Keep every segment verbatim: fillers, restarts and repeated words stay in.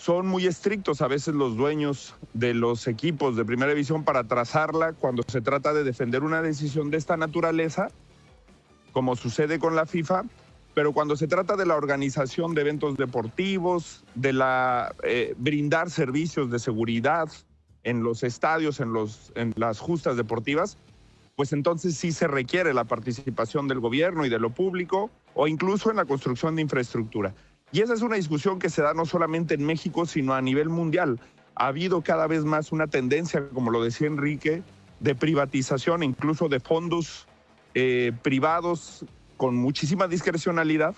son muy estrictos a veces los dueños de los equipos de primera división para trazarla cuando se trata de defender una decisión de esta naturaleza, como sucede con la FIFA, pero cuando se trata de la organización de eventos deportivos, de la eh, brindar servicios de seguridad en los estadios, en, los, en las justas deportivas, pues entonces sí se requiere la participación del gobierno y de lo público, o incluso en la construcción de infraestructura. Y esa es una discusión que se da no solamente en México, sino a nivel mundial. Ha habido cada vez más una tendencia, como lo decía Enrique, de privatización, incluso de fondos eh, privados con muchísima discrecionalidad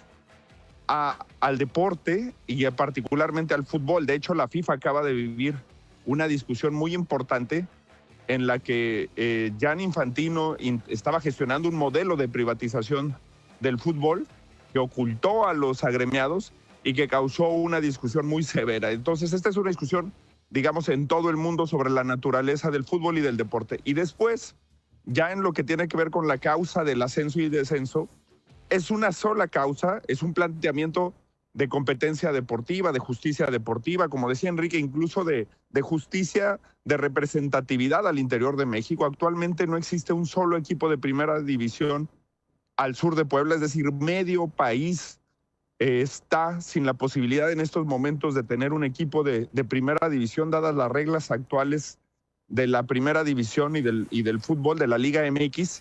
a, al deporte y particularmente al fútbol. De hecho, la FIFA acaba de vivir una discusión muy importante en la que eh, Gianni Infantino in, estaba gestionando un modelo de privatización del fútbol que ocultó a los agremiados y que causó una discusión muy severa. Entonces, esta es una discusión, digamos, en todo el mundo sobre la naturaleza del fútbol y del deporte. Y después, ya en lo que tiene que ver con la causa del ascenso y descenso, es una sola causa, es un planteamiento de competencia deportiva, de justicia deportiva, como decía Enrique, incluso de, de justicia de representatividad al interior de México. Actualmente no existe un solo equipo de primera división al sur de Puebla, es decir, medio país eh, está sin la posibilidad en estos momentos de tener un equipo de, de primera división, dadas las reglas actuales de la primera división y del, y del fútbol de la Liga M X.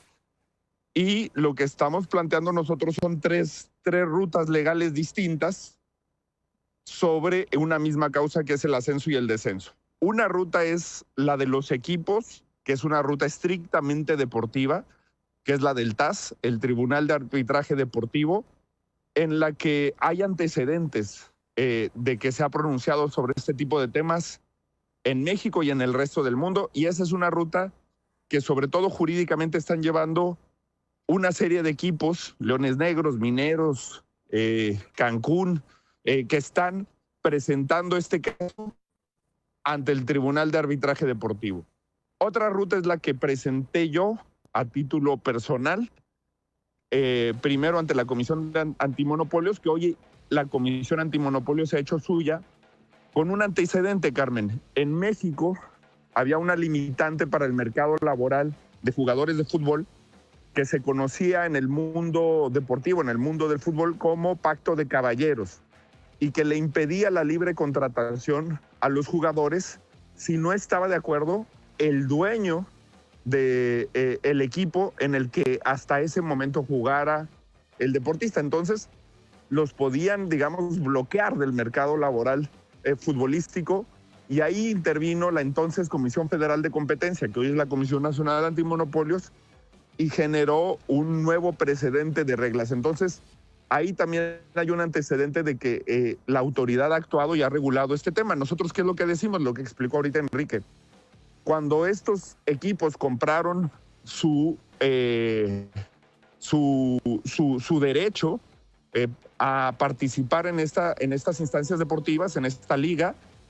Y lo que estamos planteando nosotros son tres, tres rutas legales distintas sobre una misma causa, que es el ascenso y el descenso. Una ruta es la de los equipos, que es una ruta estrictamente deportiva, que es la del T A S, el Tribunal de Arbitraje Deportivo, en la que hay antecedentes eh, de que se ha pronunciado sobre este tipo de temas en México y en el resto del mundo. Y esa es una ruta que sobre todo jurídicamente están llevando una serie de equipos, Leones Negros, Mineros, eh, Cancún, eh, que están presentando este caso ante el Tribunal de Arbitraje Deportivo. Otra ruta es la que presenté yo a título personal, eh, primero ante la Comisión de Antimonopolios, que hoy la Comisión Antimonopolios se ha hecho suya, con un antecedente, Carmen. En México había una limitante para el mercado laboral de jugadores de fútbol que se conocía en el mundo deportivo, en el mundo del fútbol, como pacto de caballeros, y que le impedía la libre contratación a los jugadores si no estaba de acuerdo el dueño del de, eh, el equipo en el que hasta ese momento jugara el deportista. Entonces, los podían, digamos, bloquear del mercado laboral eh, futbolístico, y ahí intervino la entonces Comisión Federal de Competencia, que hoy es la Comisión Nacional de Antimonopolios, y generó un nuevo precedente de reglas. Entonces, ahí también hay un antecedente de que eh, la autoridad ha actuado y ha regulado este tema. Nosotros, ¿qué es lo que decimos? Lo que explicó ahorita Enrique. Cuando estos equipos compraron su, eh, su, su, su derecho eh, a participar en, esta, en estas instancias deportivas, en esta liga,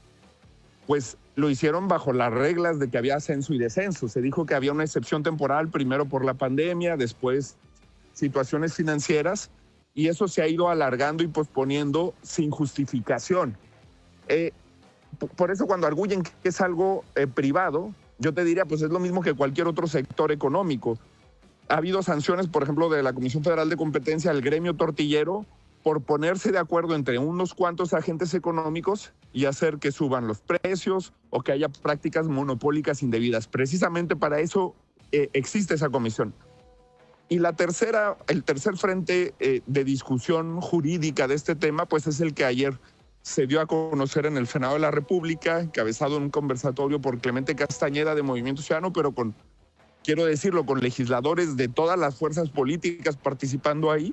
pues lo hicieron bajo las reglas de que había ascenso y descenso. Se dijo que había una excepción temporal, primero por la pandemia, después situaciones financieras, y eso se ha ido alargando y posponiendo sin justificación. Eh, por eso cuando arguyen que es algo eh, privado, yo te diría, pues es lo mismo que cualquier otro sector económico. Ha habido sanciones, por ejemplo, de la Comisión Federal de Competencia al gremio tortillero por ponerse de acuerdo entre unos cuantos agentes económicos y hacer que suban los precios o que haya prácticas monopólicas indebidas. Precisamente para eso eh, existe esa comisión. Y la tercera, el tercer frente eh, de discusión jurídica de este tema, pues es el que ayer se dio a conocer en el Senado de la República, encabezado en un conversatorio por Clemente Castañeda de Movimiento Ciudadano, pero con, quiero decirlo, con legisladores de todas las fuerzas políticas participando ahí,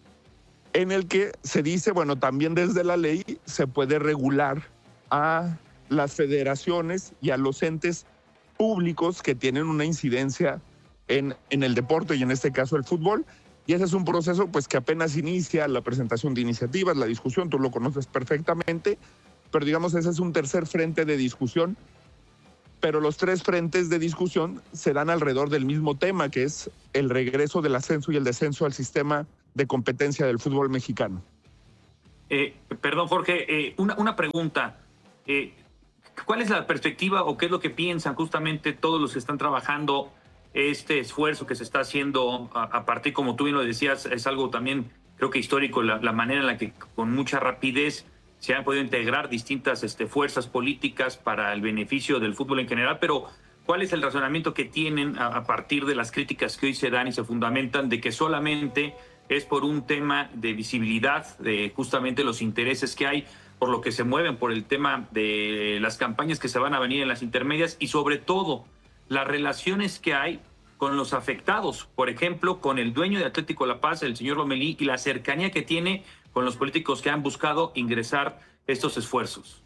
en el que se dice, bueno, también desde la ley se puede regular a las federaciones y a los entes públicos que tienen una incidencia en, en el deporte y en este caso el fútbol. Y ese es un proceso pues que apenas inicia la presentación de iniciativas, la discusión, tú lo conoces perfectamente, pero digamos ese es un tercer frente de discusión, pero los tres frentes de discusión se dan alrededor del mismo tema, que es el regreso del ascenso y el descenso al sistema de competencia del fútbol mexicano. Eh, perdón, Jorge, eh, una, una pregunta. Eh, ¿Cuál es la perspectiva o qué es lo que piensan justamente todos los que están trabajando este esfuerzo que se está haciendo a, a partir, como tú bien lo decías, es algo también creo que histórico, la, la manera en la que con mucha rapidez se han podido integrar distintas este, fuerzas políticas para el beneficio del fútbol en general, pero ¿cuál es el razonamiento que tienen a, a partir de las críticas que hoy se dan y se fundamentan de que solamente es por un tema de visibilidad, de justamente los intereses que hay, por lo que se mueven, por el tema de las campañas que se van a venir en las intermedias y sobre todo las relaciones que hay con los afectados, por ejemplo, con el dueño de Atlético La Paz, el señor Lomelí, y la cercanía que tiene con los políticos que han buscado ingresar estos esfuerzos?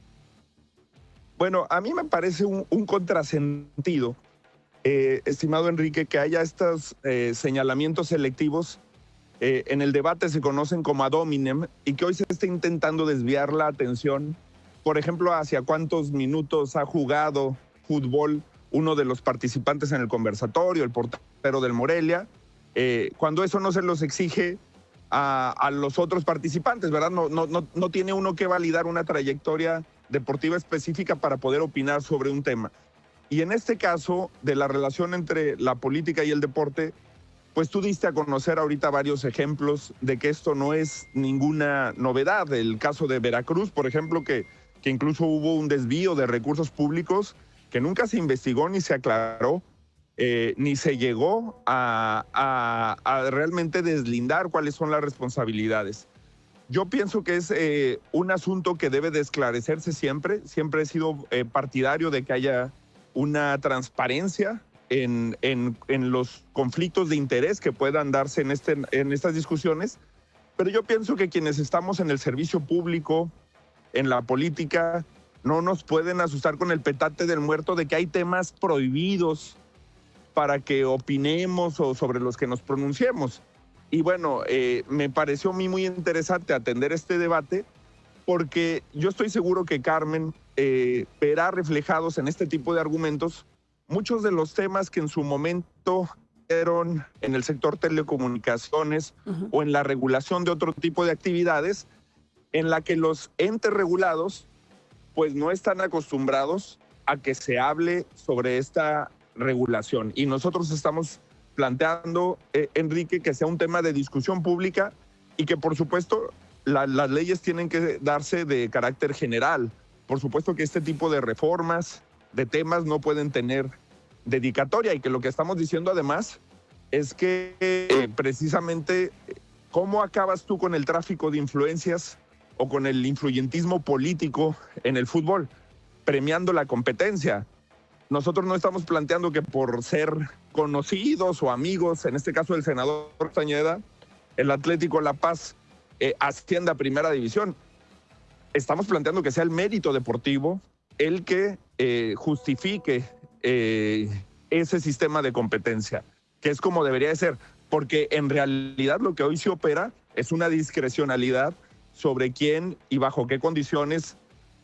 Bueno, a mí me parece un, un contrasentido, eh, estimado Enrique, que haya estos eh, señalamientos selectivos. Eh, en el debate se conocen como ad hominem y que hoy se está intentando desviar la atención, por ejemplo, hacia cuántos minutos ha jugado fútbol uno de los participantes en el conversatorio, el portero del Morelia, eh, cuando eso no se los exige a, a los otros participantes, ¿verdad? No, no, no, no tiene uno que validar una trayectoria deportiva específica para poder opinar sobre un tema. Y en este caso, de la relación entre la política y el deporte, pues tú diste a conocer ahorita varios ejemplos de que esto no es ninguna novedad. El caso de Veracruz, por ejemplo, que, que incluso hubo un desvío de recursos públicos que nunca se investigó ni se aclaró, eh, ni se llegó a, a, a realmente deslindar cuáles son las responsabilidades. Yo pienso que es eh, un asunto que debe de esclarecerse siempre. Siempre he sido eh, partidario de que haya una transparencia en, en, en los conflictos de interés que puedan darse en, este, en estas discusiones, pero yo pienso que quienes estamos en el servicio público, en la política, no nos pueden asustar con el petate del muerto de que hay temas prohibidos para que opinemos o sobre los que nos pronunciemos. Y bueno, eh, me pareció a mí muy interesante atender este debate porque yo estoy seguro que Carmen eh, verá reflejados en este tipo de argumentos muchos de los temas que en su momento eran en el sector telecomunicaciones uh-huh. o en la regulación de otro tipo de actividades en la que los entes regulados pues no están acostumbrados a que se hable sobre esta regulación. Y nosotros estamos planteando, eh, Enrique, que sea un tema de discusión pública y que, por supuesto, la, las leyes tienen que darse de carácter general. Por supuesto que este tipo de reformas, de temas, no pueden tener dedicatoria y que lo que estamos diciendo, además, es que eh, precisamente, ¿cómo acabas tú con el tráfico de influencias o con el influyentismo político en el fútbol? Premiando la competencia. Nosotros no estamos planteando que por ser conocidos o amigos, en este caso el senador Castañeda, el Atlético La Paz eh, ascienda a primera división. Estamos planteando que sea el mérito deportivo el que eh, justifique eh, ese sistema de competencia, que es como debería de ser, porque en realidad lo que hoy se opera es una discrecionalidad sobre quién y bajo qué condiciones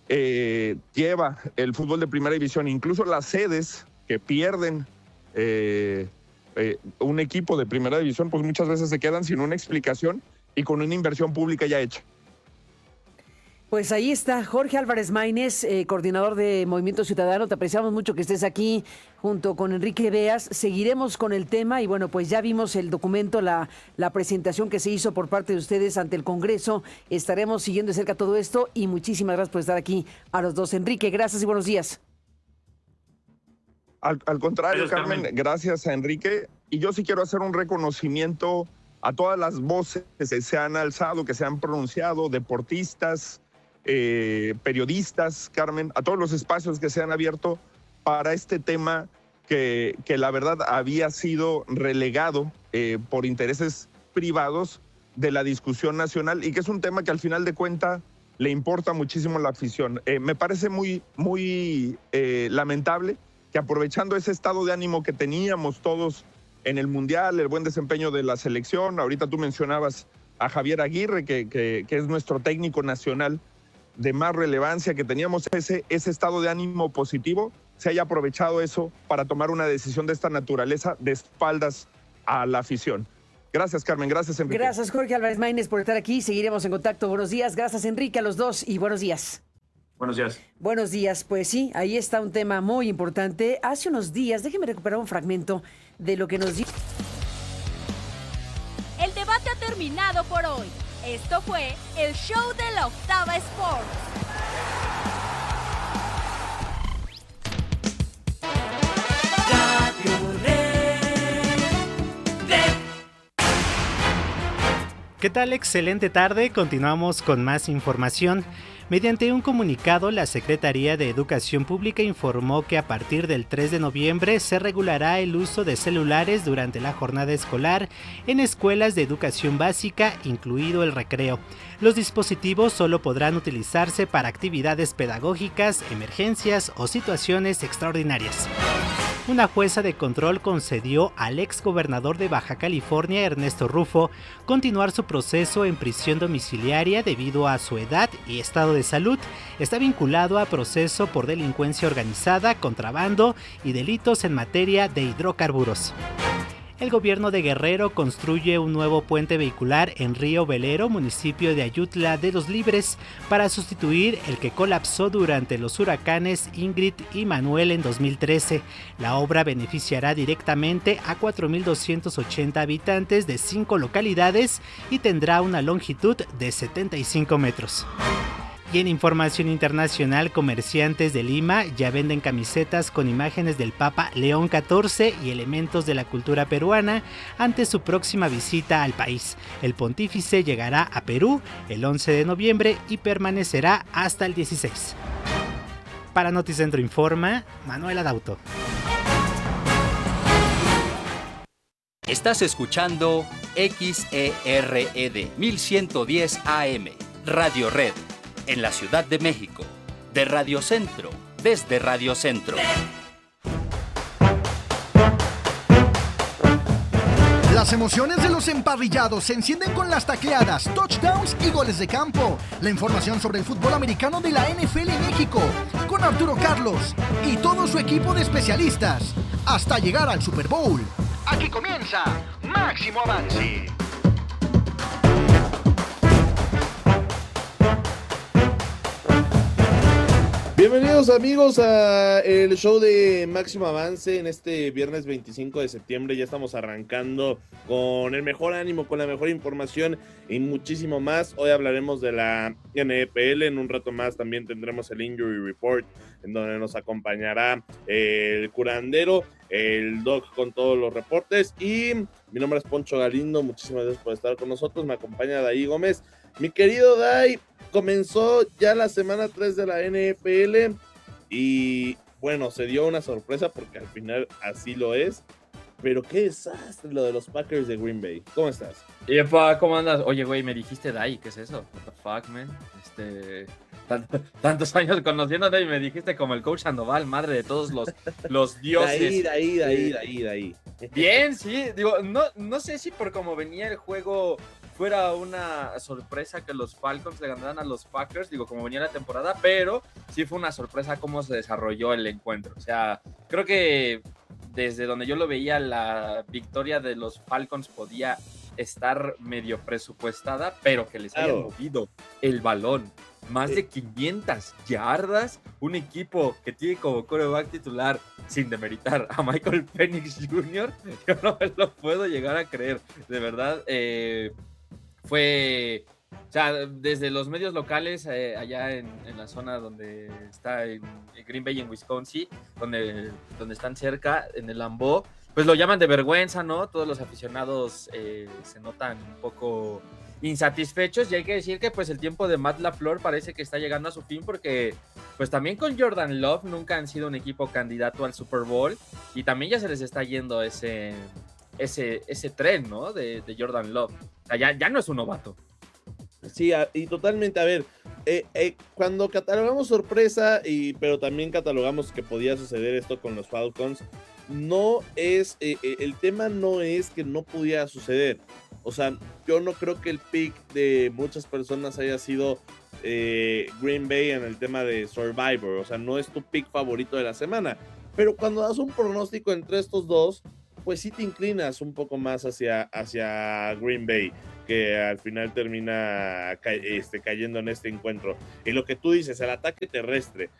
eh, lleva el fútbol de primera división. Incluso las sedes que pierden eh, eh, un equipo de primera división, pues muchas veces se quedan sin una explicación y con una inversión pública ya hecha. Pues ahí está Jorge Álvarez Maínez, eh, coordinador de Movimiento Ciudadano. Te apreciamos mucho que estés aquí junto con Enrique Beas. Seguiremos con el tema y bueno, pues ya vimos el documento, la, la presentación que se hizo por parte de ustedes ante el Congreso. Estaremos siguiendo de cerca todo esto y muchísimas gracias por estar aquí a los dos. Enrique, gracias y buenos días. Al, al contrario, Gracias, Carmen, Carmen, gracias a Enrique. Y yo sí quiero hacer un reconocimiento a todas las voces que se han alzado, que se han pronunciado, deportistas, Eh, periodistas, Carmen, a todos los espacios que se han abierto para este tema que, que la verdad había sido relegado eh, por intereses privados de la discusión nacional y que es un tema que al final de cuentas le importa muchísimo a la afición. Eh, me parece muy, muy eh, lamentable que aprovechando ese estado de ánimo que teníamos todos en el Mundial, el buen desempeño de la selección, ahorita tú mencionabas a Javier Aguirre, que, que, que es nuestro técnico nacional de más relevancia, que teníamos ese, ese estado de ánimo positivo, se haya aprovechado eso para tomar una decisión de esta naturaleza de espaldas a la afición. Gracias, Carmen. Gracias, Enrique. Gracias, Jorge Álvarez Maínez, por estar aquí. Seguiremos en contacto. Buenos días. Gracias, Enrique, a los dos y buenos días. Buenos días. Buenos días, pues sí, ahí está un tema muy importante. Hace unos días, déjeme recuperar un fragmento de lo que nos dijo. El debate ha terminado por hoy. Esto fue el show de la Octava Sports. ¿Qué tal? Excelente tarde, continuamos con más información. Mediante un comunicado, la Secretaría de Educación Pública informó que a partir del tres de noviembre se regulará el uso de celulares durante la jornada escolar en escuelas de educación básica, incluido el recreo. Los dispositivos solo podrán utilizarse para actividades pedagógicas, emergencias o situaciones extraordinarias. Una jueza de control concedió al exgobernador de Baja California, Ernesto Rufo, continuar su proceso en prisión domiciliaria debido a su edad y estado de salud. Está vinculado a proceso por delincuencia organizada, contrabando y delitos en materia de hidrocarburos. El gobierno de Guerrero construye un nuevo puente vehicular en Río Velero, municipio de Ayutla de los Libres, para sustituir el que colapsó durante los huracanes Ingrid y Manuel en dos mil trece. La obra beneficiará directamente a cuatro mil doscientos ochenta habitantes de cinco localidades y tendrá una longitud de setenta y cinco metros. Y en información internacional, comerciantes de Lima ya venden camisetas con imágenes del Papa León catorce y elementos de la cultura peruana ante su próxima visita al país. El pontífice llegará a Perú el once de noviembre y permanecerá hasta el dieciséis. Para Noticentro Informa, Manuel Adauto. Estás escuchando X E R E D mil ciento diez A M, Radio Red. En la Ciudad de México, de Radio Centro, desde Radio Centro. Las emociones de los emparrillados se encienden con las tacleadas, touchdowns y goles de campo. La información sobre el fútbol americano de la N F L en México, con Arturo Carlos y todo su equipo de especialistas, hasta llegar al Super Bowl. Aquí comienza Máximo Avance. Bienvenidos amigos a el show de Máximo Avance en este viernes veinticinco de septiembre. Ya estamos arrancando con el mejor ánimo, con la mejor información y muchísimo más. Hoy hablaremos de la N F L, en un rato más también tendremos el Injury Report, en donde nos acompañará el curandero, el Doc con todos los reportes, y mi nombre es Poncho Galindo. Muchísimas gracias por estar con nosotros. Me acompaña Dai Gómez. Mi querido Dai, comenzó ya la semana tres de la N F L y bueno, se dio una sorpresa porque al final así lo es, pero qué desastre lo de los Packers de Green Bay. ¿Cómo estás? Y epa, ¿cómo andas? Oye, güey, me dijiste Dai, ¿qué es eso? What the fuck, man? Este, tant- tantos años conociéndote y me dijiste como el coach Sandoval, madre de todos los, los dioses. De ahí, de ahí, de ahí, de ahí, de ahí. Bien, sí, digo, no, no sé si por cómo venía el juego fuera una sorpresa que los Falcons le ganaran a los Packers, digo, como venía la temporada, pero sí fue una sorpresa cómo se desarrolló el encuentro. O sea, creo que desde donde yo lo veía, la victoria de los Falcons podía estar medio presupuestada, pero que les Claro. hayan movido el balón más de quinientas yardas, un equipo que tiene como quarterback titular, sin demeritar a Michael Penix junior, yo no me lo puedo llegar a creer, de verdad. eh, fue, o sea, desde los medios locales, eh, allá en, en la zona donde está en, en Green Bay, en Wisconsin, donde, donde están cerca, en el Lambeau, pues lo llaman de vergüenza, ¿no? Todos los aficionados eh, se notan un poco insatisfechos, y hay que decir que pues el tiempo de Matt LaFleur parece que está llegando a su fin, porque pues también con Jordan Love nunca han sido un equipo candidato al Super Bowl, y también ya se les está yendo ese, ese, ese tren, ¿no? De, de Jordan Love. O sea, ya, ya no es un novato. Sí, a- y totalmente, a ver, eh, eh, cuando catalogamos sorpresa, y, pero también catalogamos que podía suceder esto con los Falcons, no es, eh, eh, el tema no es que no pudiera suceder. O sea, yo no creo que el pick de muchas personas haya sido eh, Green Bay en el tema de Survivor. O sea, no es tu pick favorito de la semana. Pero cuando das un pronóstico entre estos dos, pues sí te inclinas un poco más hacia, hacia Green Bay. que al final termina ca este, cayendo en este encuentro. Y lo que tú dices, el ataque terrestre,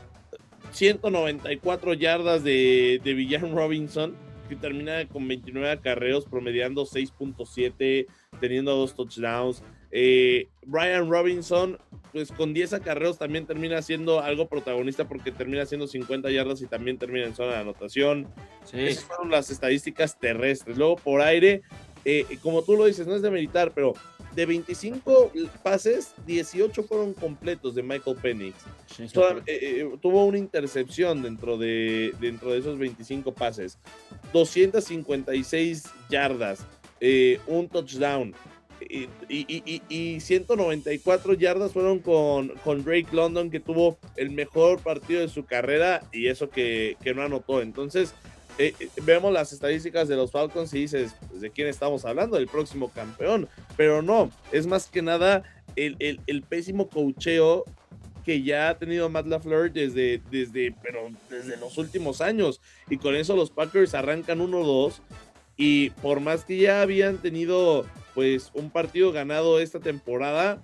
ciento noventa y cuatro yardas de, de Villan Robinson, que termina con veintinueve acarreos, promediando seis punto siete, teniendo dos touchdowns. Eh, Brian Robinson, pues con diez acarreos también termina siendo algo protagonista porque termina haciendo cincuenta yardas y también termina en zona de anotación. Sí. Esas fueron las estadísticas terrestres. Luego por aire, eh, como tú lo dices, no es de militar, pero de veinticinco pases, dieciocho fueron completos de Michael Penix. Sí, sí, Toda, eh, eh, tuvo una intercepción dentro de, dentro de esos veinticinco pases. doscientas cincuenta y seis yardas, eh, un touchdown. Y, y, y, y ciento noventa y cuatro yardas fueron con, con Drake London, que tuvo el mejor partido de su carrera y eso que, que no anotó. Entonces, eh, vemos las estadísticas de los Falcons y dices, pues, ¿de quién estamos hablando? Del próximo campeón. Pero no, es más que nada el, el, el pésimo coacheo que ya ha tenido Matt LaFleur desde, desde, pero desde los últimos años. Y con eso los Packers arrancan uno dos. Y por más que ya habían tenido pues un partido ganado esta temporada,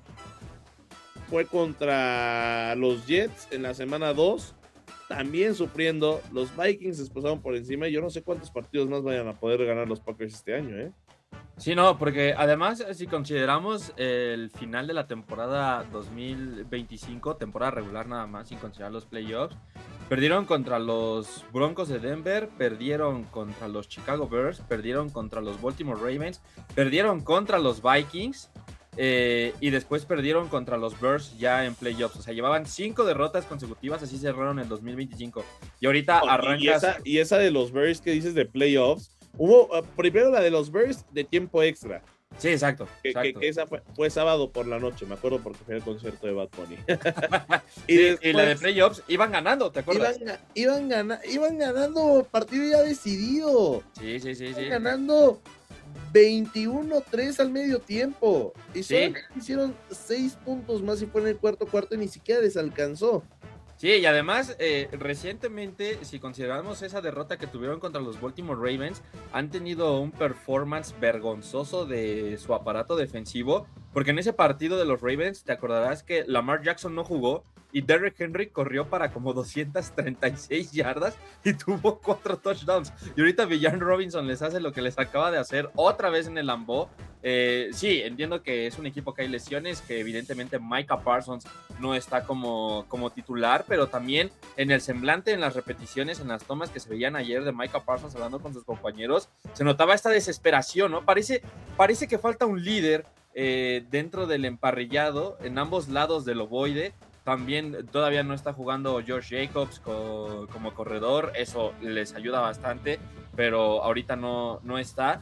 fue contra los Jets en la semana dos, también sufriendo. Los Vikings les pasaron por encima y yo no sé cuántos partidos más vayan a poder ganar los Packers este año, ¿eh? Sí, no, porque además, si consideramos el final de la temporada dos mil veinticinco, temporada regular nada más, sin considerar los playoffs, perdieron contra los Broncos de Denver, perdieron contra los Chicago Bears, perdieron contra los Baltimore Ravens, perdieron contra los Vikings, eh, y después perdieron contra los Bears ya en playoffs. O sea, llevaban cinco derrotas consecutivas, así cerraron el dos mil veinticinco. Y ahorita oh, arrancas... Y esa, y esa de los Bears que dices de playoffs, hubo uh, primero la de los Bears de tiempo extra. Sí, exacto. Que, exacto. que, que esa fue, fue sábado por la noche, me acuerdo porque fue el concierto de Bad Bunny. y, sí, después, y la de playoffs iban ganando, ¿te acuerdas? Iban, iban, gana, iban ganando partido ya decidido. Sí, sí, sí. Iban sí. ganando veintiuno tres al medio tiempo. Y solo sí. hicieron seis puntos más y fue en el cuarto cuarto y ni siquiera les alcanzó. Sí, y además, eh, recientemente, si consideramos esa derrota que tuvieron contra los Baltimore Ravens, han tenido un performance vergonzoso de su aparato defensivo, porque en ese partido de los Ravens, te acordarás que Lamar Jackson no jugó y Derrick Henry corrió para como doscientas treinta y seis yardas y tuvo cuatro touchdowns. Y ahorita Villan Robinson les hace lo que les acaba de hacer otra vez en el Lambeau. Eh, sí, entiendo que es un equipo que hay lesiones, que evidentemente Micah Parsons no está como, como titular, pero también en el semblante, en las repeticiones, en las tomas que se veían ayer de Micah Parsons hablando con sus compañeros, se notaba esta desesperación, ¿no? Parece, parece que falta un líder eh, dentro del emparrillado, en ambos lados del ovoide. También todavía no está jugando Josh Jacobs co- como corredor, eso les ayuda bastante, pero ahorita no, no está.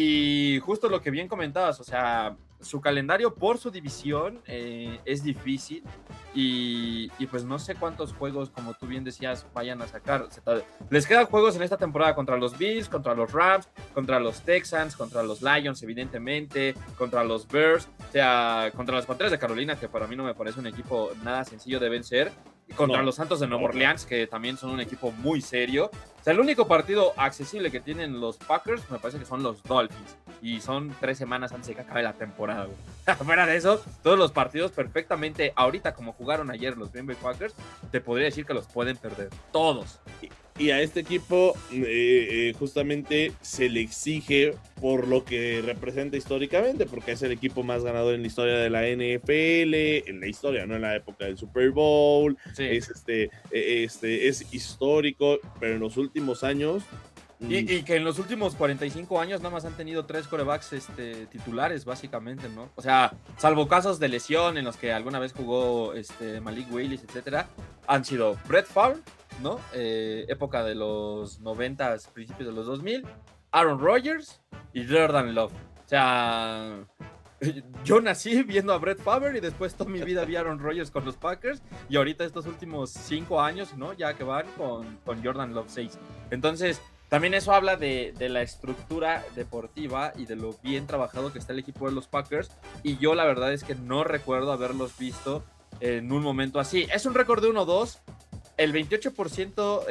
Y justo lo que bien comentabas, o sea, su calendario por su división eh, es difícil y, y pues no sé cuántos juegos, como tú bien decías, vayan a sacar. O sea, les quedan juegos en esta temporada contra los Bills, contra los Rams, contra los Texans, contra los Lions, evidentemente, contra los Bears, o sea, contra las Panteras de Carolina, que para mí no me parece un equipo nada sencillo de vencer, y contra no, los Santos de Nueva no. Orleans, que también son un equipo muy serio. O sea, el único partido accesible que tienen los Packers me parece que son los Dolphins, y son tres semanas antes de que acabe la temporada, güey. Fuera de eso, todos los partidos perfectamente, ahorita como jugaron ayer los Green Bay Packers, te podría decir que los pueden perder, todos. Y, y a este equipo eh, eh, justamente se le exige por lo que representa históricamente, porque es el equipo más ganador en la historia de la N F L, en la historia, no en la época del Super Bowl, sí. es, este, este, es histórico, pero en los últimos años... Y, y que en los últimos cuarenta y cinco años nada más han tenido tres quarterbacks este, titulares, básicamente, ¿no? O sea, salvo casos de lesión en los que alguna vez jugó este, Malik Willis, etcétera, han sido Brett Favre, ¿no? Eh, época de los noventas, principios de los dos mil, Aaron Rodgers y Jordan Love. O sea, yo nací viendo a Brett Favre y después toda mi vida vi a Aaron Rodgers con los Packers y ahorita estos últimos cinco años, ¿no? Ya que van con, con Jordan Love seis. Entonces... también eso habla de, de la estructura deportiva y de lo bien trabajado que está el equipo de los Packers. Y yo la verdad es que no recuerdo haberlos visto en un momento así. Es un récord de uno dos. El veintiocho por ciento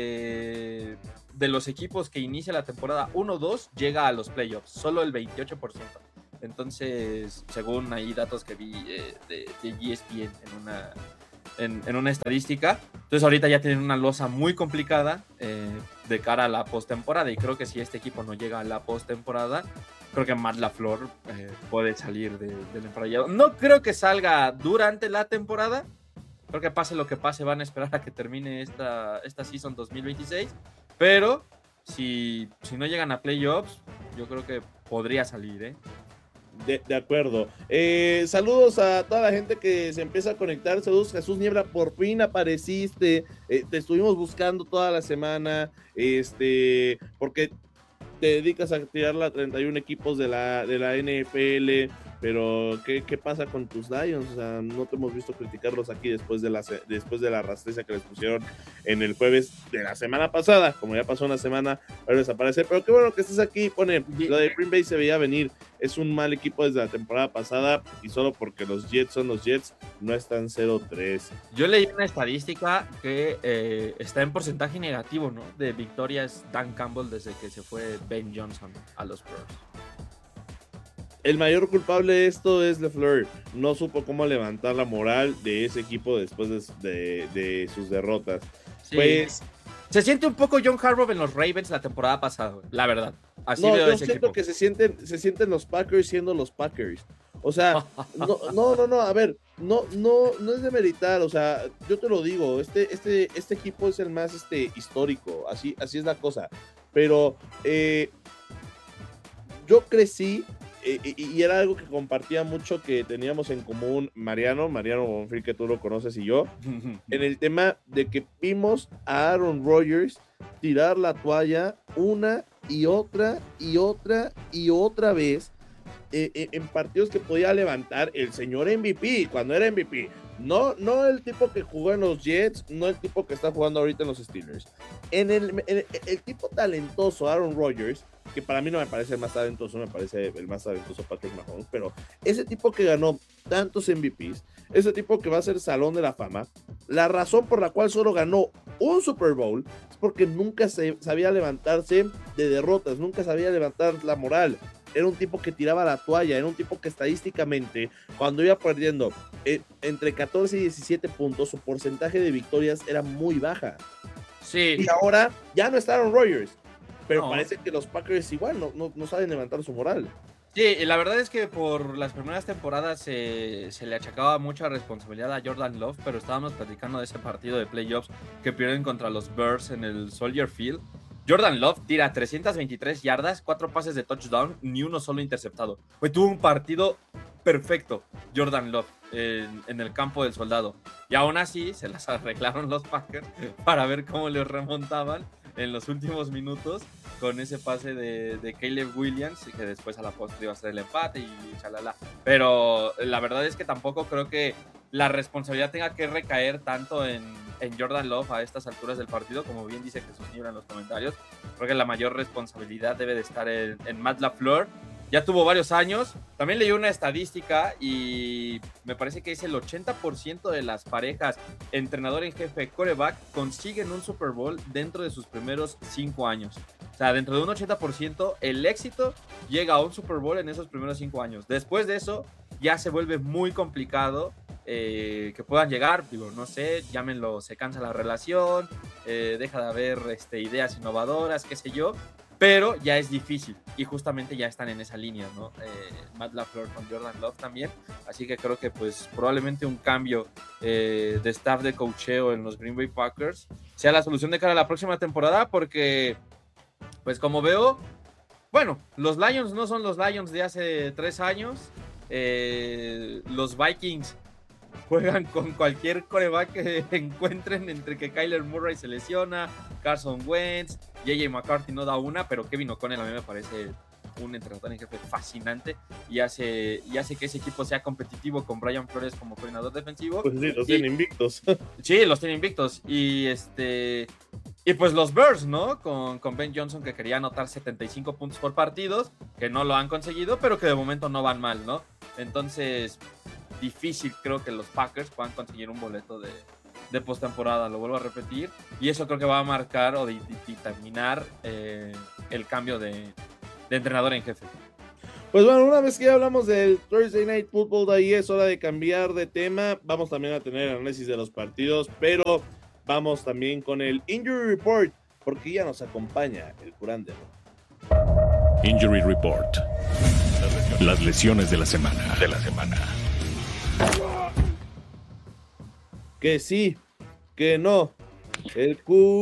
eh, de los equipos que inicia la temporada uno dos llega a los playoffs. Solo el veintiocho por ciento. Entonces, según ahí datos que vi eh, de, de E S P N en una, en, en una estadística, entonces ahorita ya tienen una losa muy complicada eh, de cara a la postemporada, y creo que si este equipo no llega a la postemporada, creo que Matt LaFleur eh, puede salir de, del emparrillado. No creo que salga durante la temporada. Creo que pase lo que pase, van a esperar a que termine esta, esta season dos mil veintiséis. Pero si, si no llegan a playoffs, yo creo que podría salir, ¿eh? De, de acuerdo. Eh, saludos a toda la gente que se empieza a conectar. Saludos, Jesús Niebla, por fin apareciste. Eh, te estuvimos buscando toda la semana. Este, porque te dedicas a tirar la treinta y uno equipos de la, de la N F L. Pero, ¿qué, ¿qué pasa con tus Lions? O sea, no te hemos visto criticarlos aquí después de la, después de la rastriza que les pusieron en el jueves de la semana pasada. Como ya pasó una semana, va a desaparecer. Pero qué bueno que estés aquí. Pone, lo de Green Bay se veía venir. Es un mal equipo desde la temporada pasada y solo porque los Jets son los Jets, no están cero tres. Yo leí una estadística que eh, está en porcentaje negativo, ¿no? De victorias Dan Campbell desde que se fue Ben Johnson a los Bears. El mayor culpable de esto es LaFleur. No supo cómo levantar la moral de ese equipo después de, de, de sus derrotas. Sí. Pues se siente un poco John Harbaugh en los Ravens la temporada pasada, la verdad. Así no, veo yo ese siento equipo. que se sienten, se sienten los Packers siendo los Packers. O sea, no, no, no, no, a ver, no, no, no es de meritar, o sea, yo te lo digo, este, este, este equipo es el más este, histórico, así, así es la cosa. Pero eh, yo crecí. Y, y era algo que compartía mucho, que teníamos en común Mariano, Mariano Bonfil, que tú lo conoces, y yo, en el tema de que vimos a Aaron Rodgers tirar la toalla una y otra y otra y otra vez eh, eh, en partidos que podía levantar el señor M V P, cuando era M V P. No, no el tipo que jugó en los Jets, no el tipo que está jugando ahorita en los Steelers. En el, en el, el tipo talentoso Aaron Rodgers, que para mí no me parece el más talentoso, me parece el más talentoso Patrick Mahomes, pero ese tipo que ganó tantos M V Ps, ese tipo que va a ser Salón de la Fama, la razón por la cual solo ganó un Super Bowl es porque nunca se, sabía levantarse de derrotas, nunca sabía levantar la moral. Era un tipo que tiraba la toalla, era un tipo que estadísticamente, cuando iba perdiendo eh, entre catorce y diecisiete puntos, su porcentaje de victorias era muy baja. Sí. Y ahora ya no está Aaron Rodgers, pero No. parece que los Packers igual no, no, no saben levantar su moral. Sí, y la verdad es que por las primeras temporadas se, se le achacaba mucha responsabilidad a Jordan Love, pero estábamos platicando de ese partido de playoffs que pierden contra los Bears en el Soldier Field. Jordan Love tira trescientas veintitrés yardas, cuatro pases de touchdown, ni uno solo interceptado. Fue tuvo un partido perfecto, Jordan Love, en, en el campo del soldado. Y aún así se las arreglaron los Packers para ver cómo les remontaban en los últimos minutos con ese pase de, de Caleb Williams, que después a la postre iba a ser el empate y chalala. Pero la verdad es que tampoco creo que la responsabilidad tenga que recaer tanto en, en Jordan Love a estas alturas del partido, como bien dice Jesús Niebla en los comentarios. Creo que la mayor responsabilidad debe de estar en, en Matt LaFleur. Ya tuvo varios años. También leí una estadística y me parece que es el ochenta por ciento de las parejas entrenador en jefe quarterback consiguen un Super Bowl dentro de sus primeros cinco años. O sea, dentro de un ochenta por ciento el éxito llega a un Super Bowl en esos primeros cinco años. Después de eso ya se vuelve muy complicado eh, que puedan llegar. Digo, no sé, llámenlo, se cansa la relación, eh, deja de haber este, ideas innovadoras, qué sé yo. Pero ya es difícil y justamente ya están en esa línea, ¿no? Eh, Matt LaFleur con Jordan Love también. Así que creo que pues probablemente un cambio eh, de staff de coacheo en los Green Bay Packers sea la solución de cara a la próxima temporada, porque pues como veo, bueno, los Lions no son los Lions de hace tres años. Eh, los Vikings juegan con cualquier quarterback que encuentren, entre que Kyler Murray se lesiona, Carson Wentz, J J McCarthy no da una, pero Kevin O'Connell a mí me parece un entrenador en jefe fascinante y hace, y hace que ese equipo sea competitivo con Brian Flores como coordinador defensivo. Pues sí, los y, tienen invictos. Sí, los tienen invictos. Y este y pues los Bears, ¿no? Con, con Ben Johnson, que quería anotar setenta y cinco puntos por partidos, que no lo han conseguido, pero que de momento no van mal, ¿no? Entonces, difícil creo que los Packers puedan conseguir un boleto de, de postemporada, lo vuelvo a repetir, y eso creo que va a marcar o determinar eh, el cambio de, de entrenador en jefe. Pues bueno, una vez que ya hablamos del Thursday Night Football, de ahí es hora de cambiar de tema. Vamos también a tener análisis de los partidos, pero vamos también con el Injury Report, porque ya nos acompaña el curandero. Injury Report. Las lesiones de la semana. De la semana. Que sí, que no. El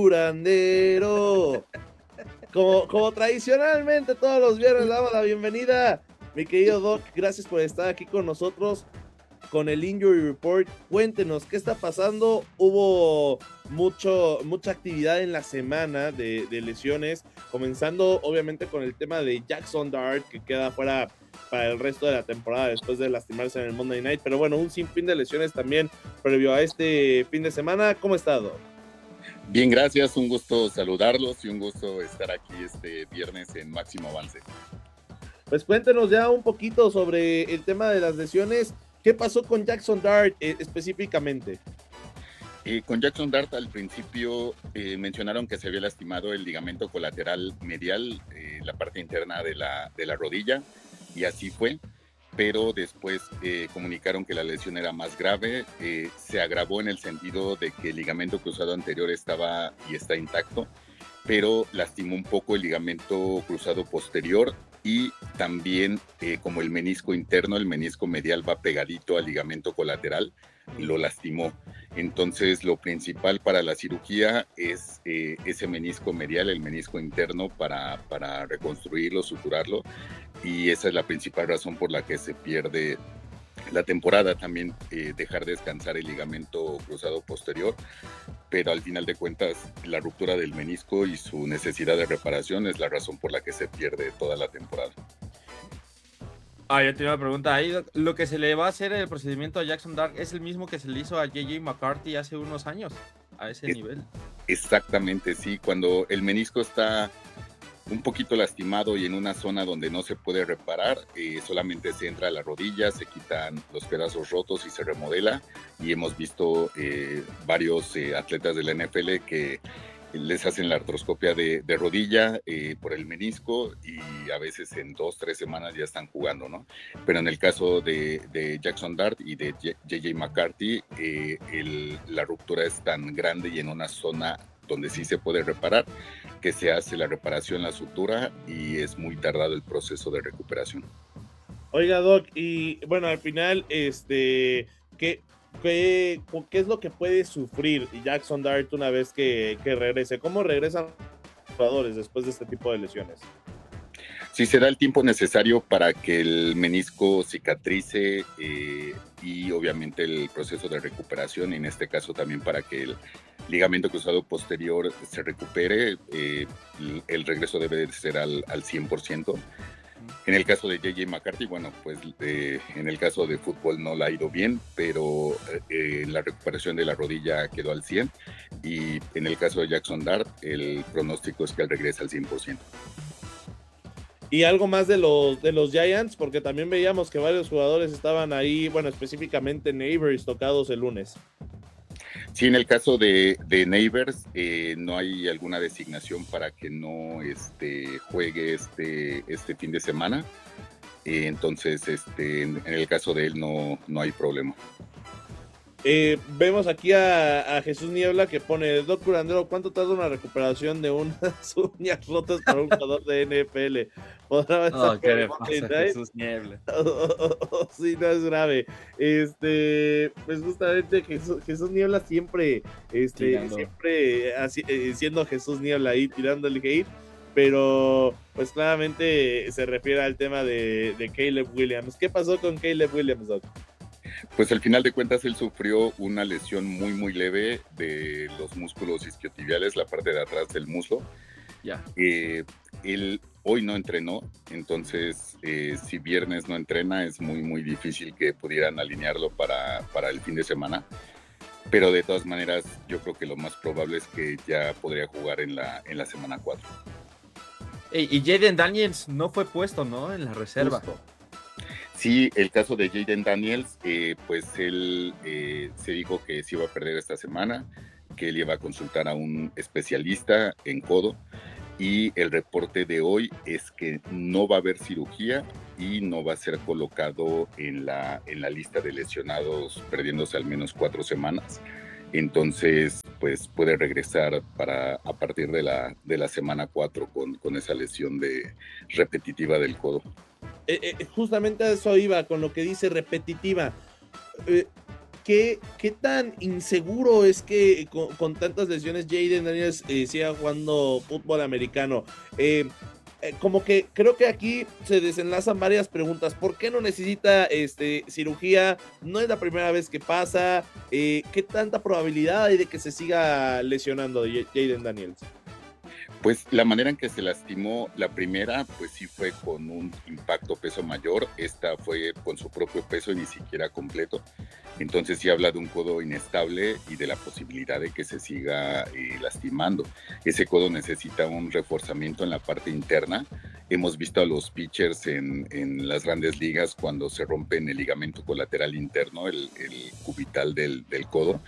curandero. Como, como tradicionalmente todos los viernes damos la bienvenida, mi querido Doc. Gracias por estar aquí con nosotros con el Injury Report. Cuéntenos, ¿qué está pasando? Hubo mucho, mucha actividad en la semana de, de lesiones, comenzando obviamente con el tema de Jackson Dart, que queda fuera para el resto de la temporada después de lastimarse en el Monday Night. Pero bueno, un sinfín de lesiones también previo a este fin de semana. ¿Cómo está, Doc? Bien, gracias. Un gusto saludarlos y un gusto estar aquí este viernes en Máximo Avance. Pues cuéntenos ya un poquito sobre el tema de las lesiones. ¿Qué pasó con Jackson Dart eh, específicamente? Eh, con Jackson Dart al principio eh, mencionaron que se había lastimado el ligamento colateral medial, eh, la parte interna de la, de la rodilla, y así fue. Pero después eh, comunicaron que la lesión era más grave, eh, se agravó en el sentido de que el ligamento cruzado anterior estaba y está intacto, pero lastimó un poco el ligamento cruzado posterior y también eh, como el menisco interno, el menisco medial va pegadito al ligamento colateral, lo lastimó. Entonces lo principal para la cirugía es eh, ese menisco medial, el menisco interno, para, para reconstruirlo, suturarlo, y esa es la principal razón por la que se pierde la temporada. También eh, dejar descansar el ligamento cruzado posterior, pero al final de cuentas la ruptura del menisco y su necesidad de reparación es la razón por la que se pierde toda la temporada. Ah, yo tenía una pregunta ahí. ¿Lo que se le va a hacer el procedimiento a Jackson Dart es el mismo que se le hizo a J J McCarthy hace unos años? A ese es, nivel. Exactamente, sí. Cuando el menisco está un poquito lastimado y en una zona donde no se puede reparar, eh, solamente se entra a la rodilla, se quitan los pedazos rotos y se remodela. Y hemos visto eh, varios eh, atletas de la N F L que les hacen la artroscopia de, de rodilla eh, por el menisco y a veces en dos, tres semanas ya están jugando, ¿no? Pero en el caso de, de Jackson Dart y de J J McCarthy, eh, el, la ruptura es tan grande y en una zona donde sí se puede reparar, que se hace la reparación, la sutura, y es muy tardado el proceso de recuperación. Oiga, Doc, y bueno, al final, este, ¿qué, qué, qué es lo que puede sufrir Jackson Dart una vez que, que regrese? ¿Cómo regresan los jugadores después de este tipo de lesiones? Sí, se da el tiempo necesario para que el menisco cicatrice eh, y obviamente el proceso de recuperación, y en este caso también para que el ligamento cruzado posterior se recupere, eh, el regreso debe de ser al, al cien por ciento. En el caso de J J McCarthy, bueno, pues eh, en el caso de fútbol no le ha ido bien, pero eh, la recuperación de la rodilla quedó al cien, y en el caso de Jackson Dart, el pronóstico es que él regrese al cien por ciento. Y algo más de los, de los Giants, porque también veíamos que varios jugadores estaban ahí, bueno, específicamente Neighbors, tocados el lunes. Sí, en el caso de, de Neighbors, eh, no hay alguna designación para que no este, juegue este, este fin de semana. Eh, entonces, este, en, en el caso de él no, no hay problema. Eh, vemos aquí a, a Jesús Niebla que pone: Doc Curandero, ¿cuánto tarda una recuperación de unas uñas rotas para un jugador de N F L? ¿Podrá oh, ¿qué le pasa a Jesús Niebla? Oh, oh, oh, sí, no es grave. Este, pues justamente Jesús, Jesús Niebla siempre, este, Tirando. siempre así, eh, siendo Jesús Niebla ahí tirando el hate, pero pues claramente se refiere al tema de, de Caleb Williams. ¿Qué pasó con Caleb Williams, Doc? Pues al final de cuentas él sufrió una lesión muy muy leve de los músculos isquiotibiales, la parte de atrás del muslo. Ya. Eh, él hoy no entrenó, entonces eh, si viernes no entrena es muy muy difícil que pudieran alinearlo para, para el fin de semana. Pero de todas maneras yo creo que lo más probable es que ya podría jugar en la, en la semana cuatro. Hey, y Jaden Daniels no fue puesto, ¿no? En la reserva. Justo. Sí, el caso de Jaden Daniels, eh, pues él eh, se dijo que se iba a perder esta semana, que él iba a consultar a un especialista en codo, y el reporte de hoy es que no va a haber cirugía y no va a ser colocado en la, en la lista de lesionados, perdiéndose al menos cuatro semanas. Entonces, pues puede regresar para a partir de la, de la semana cuatro con, con esa lesión de repetitiva del codo. Eh, eh, justamente a eso iba, con lo que dice repetitiva. Eh, ¿qué, ¿Qué tan inseguro es que con, con tantas lesiones Jayden Daniels eh, siga jugando fútbol americano? Eh, eh, como que creo que aquí se desenlazan varias preguntas. ¿Por qué no necesita este, cirugía? No es la primera vez que pasa. Eh, ¿Qué tanta probabilidad hay de que se siga lesionando Jayden Daniels? Pues la manera en que se lastimó la primera, pues sí fue con un impacto peso mayor. Esta fue con su propio peso y ni siquiera completo. Entonces sí habla de un codo inestable y de la posibilidad de que se siga eh, lastimando. Ese codo necesita un reforzamiento en la parte interna. Hemos visto a los pitchers en, en las grandes ligas cuando se rompen el ligamento colateral interno, el, el cubital del, del codo,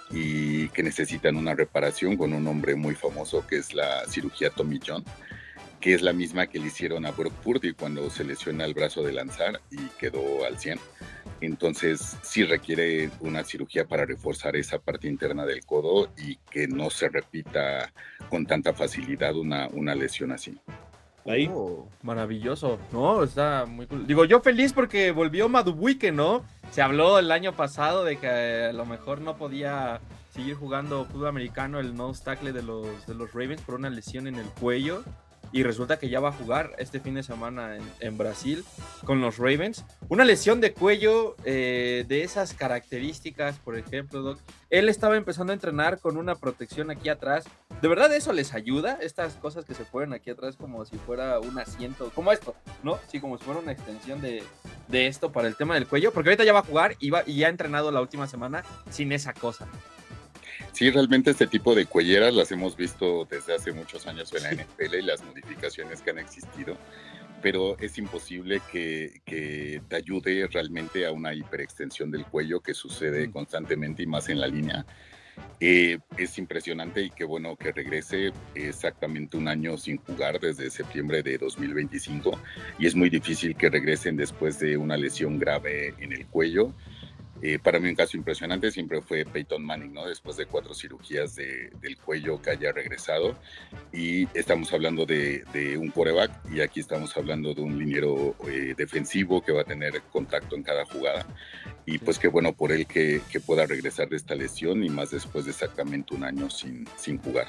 y que necesitan una reparación con un nombre muy famoso que es la cirugía Tommy John, que es la misma que le hicieron a Brock Purdy cuando se lesiona el brazo de lanzar y quedó al cien. Entonces sí requiere una cirugía para reforzar esa parte interna del codo y que no se repita con tanta facilidad una, una lesión así. Ahí. Oh, maravilloso, ¿no? Está muy cool. Digo, yo feliz porque volvió Madubuike, ¿no? Se habló el año pasado de que a lo mejor no podía seguir jugando fútbol americano el nose tackle de los, de los Ravens por una lesión en el cuello. Y resulta que ya va a jugar este fin de semana en, en Brasil con los Ravens. Una lesión de cuello eh, de esas características, por ejemplo, Doc. Él estaba empezando a entrenar con una protección aquí atrás. ¿De verdad eso les ayuda? Estas cosas que se ponen aquí atrás como si fuera un asiento, como esto, ¿no? Sí, como si fuera una extensión de, de esto para el tema del cuello. Porque ahorita ya va a jugar y, va, y ya ha entrenado la última semana sin esa cosa. Sí, realmente este tipo de cuelleras las hemos visto desde hace muchos años en la N F L y las modificaciones que han existido, pero es imposible que, que te ayude realmente a una hiperextensión del cuello que sucede constantemente y más en la línea. Eh, es impresionante y qué bueno que regrese exactamente un año sin jugar desde septiembre de dos mil veinticinco y es muy difícil que regresen después de una lesión grave en el cuello. Eh, para mí un caso impresionante siempre fue Peyton Manning, ¿no? Después de cuatro cirugías de, del cuello que haya regresado y estamos hablando de, de un quarterback y aquí estamos hablando de un liniero eh, defensivo que va a tener contacto en cada jugada y pues qué bueno por él que, que pueda regresar de esta lesión y más después de exactamente un año sin, sin jugar.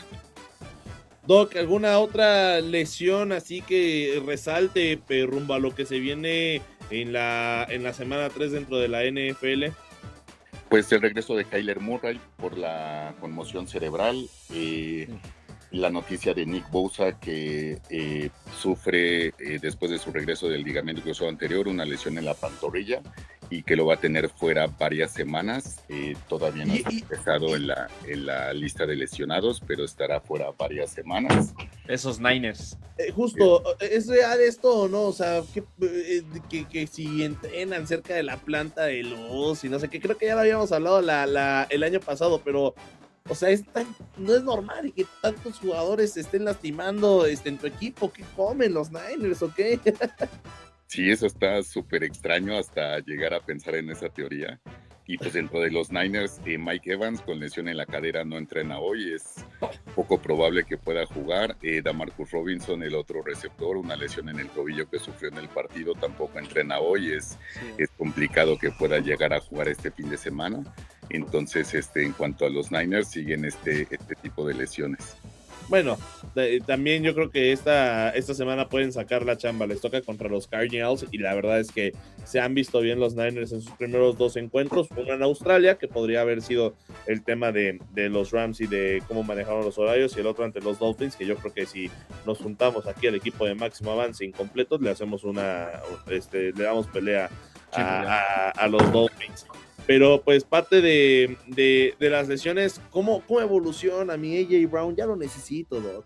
Doc, ¿alguna otra lesión así que resalte eh, rumbo a lo que se viene en la, en la semana tres dentro de la N F L? Pues el regreso de Kyler Murray por la conmoción cerebral, eh, la noticia de Nick Bosa que eh, sufre eh, después de su regreso del ligamento cruzado anterior una lesión en la pantorrilla y que lo va a tener fuera varias semanas. Eh, todavía no está empezado en la, en la lista de lesionados, pero estará fuera varias semanas. Esos Niners. Eh, justo, ¿es real esto o no? O sea, que, eh, que, que si entrenan cerca de la planta de luz y no sé qué, creo que ya lo habíamos hablado la, la, el año pasado, pero, o sea, es tan, no es normal que tantos jugadores se estén lastimando este, en tu equipo. ¿Qué comen los Niners o qué? Sí, eso está súper extraño hasta llegar a pensar en esa teoría. Y pues dentro de los Niners, eh, Mike Evans con lesión en la cadera no entrena hoy, es poco probable que pueda jugar. Eh, Damarcus Robinson, el otro receptor, una lesión en el tobillo que sufrió en el partido, tampoco entrena hoy, es, sí. es complicado que pueda llegar a jugar este fin de semana. Entonces, este, en cuanto a los Niners, siguen este, este tipo de lesiones. Bueno, de, también yo creo que esta, esta semana pueden sacar la chamba. Les toca contra los Cardinals y la verdad es que se han visto bien los Niners en sus primeros dos encuentros. Uno en Australia, que podría haber sido el tema de, de los Rams y de cómo manejaron los horarios, y el otro ante los Dolphins, que yo creo que si nos juntamos aquí al equipo de Máximo Avance incompletos, le hacemos una, este, le damos pelea a, a, a los Dolphins. Pero pues parte de, de, de las lesiones, ¿cómo, ¿cómo evoluciona mi A J Brown? Ya lo necesito, Doc.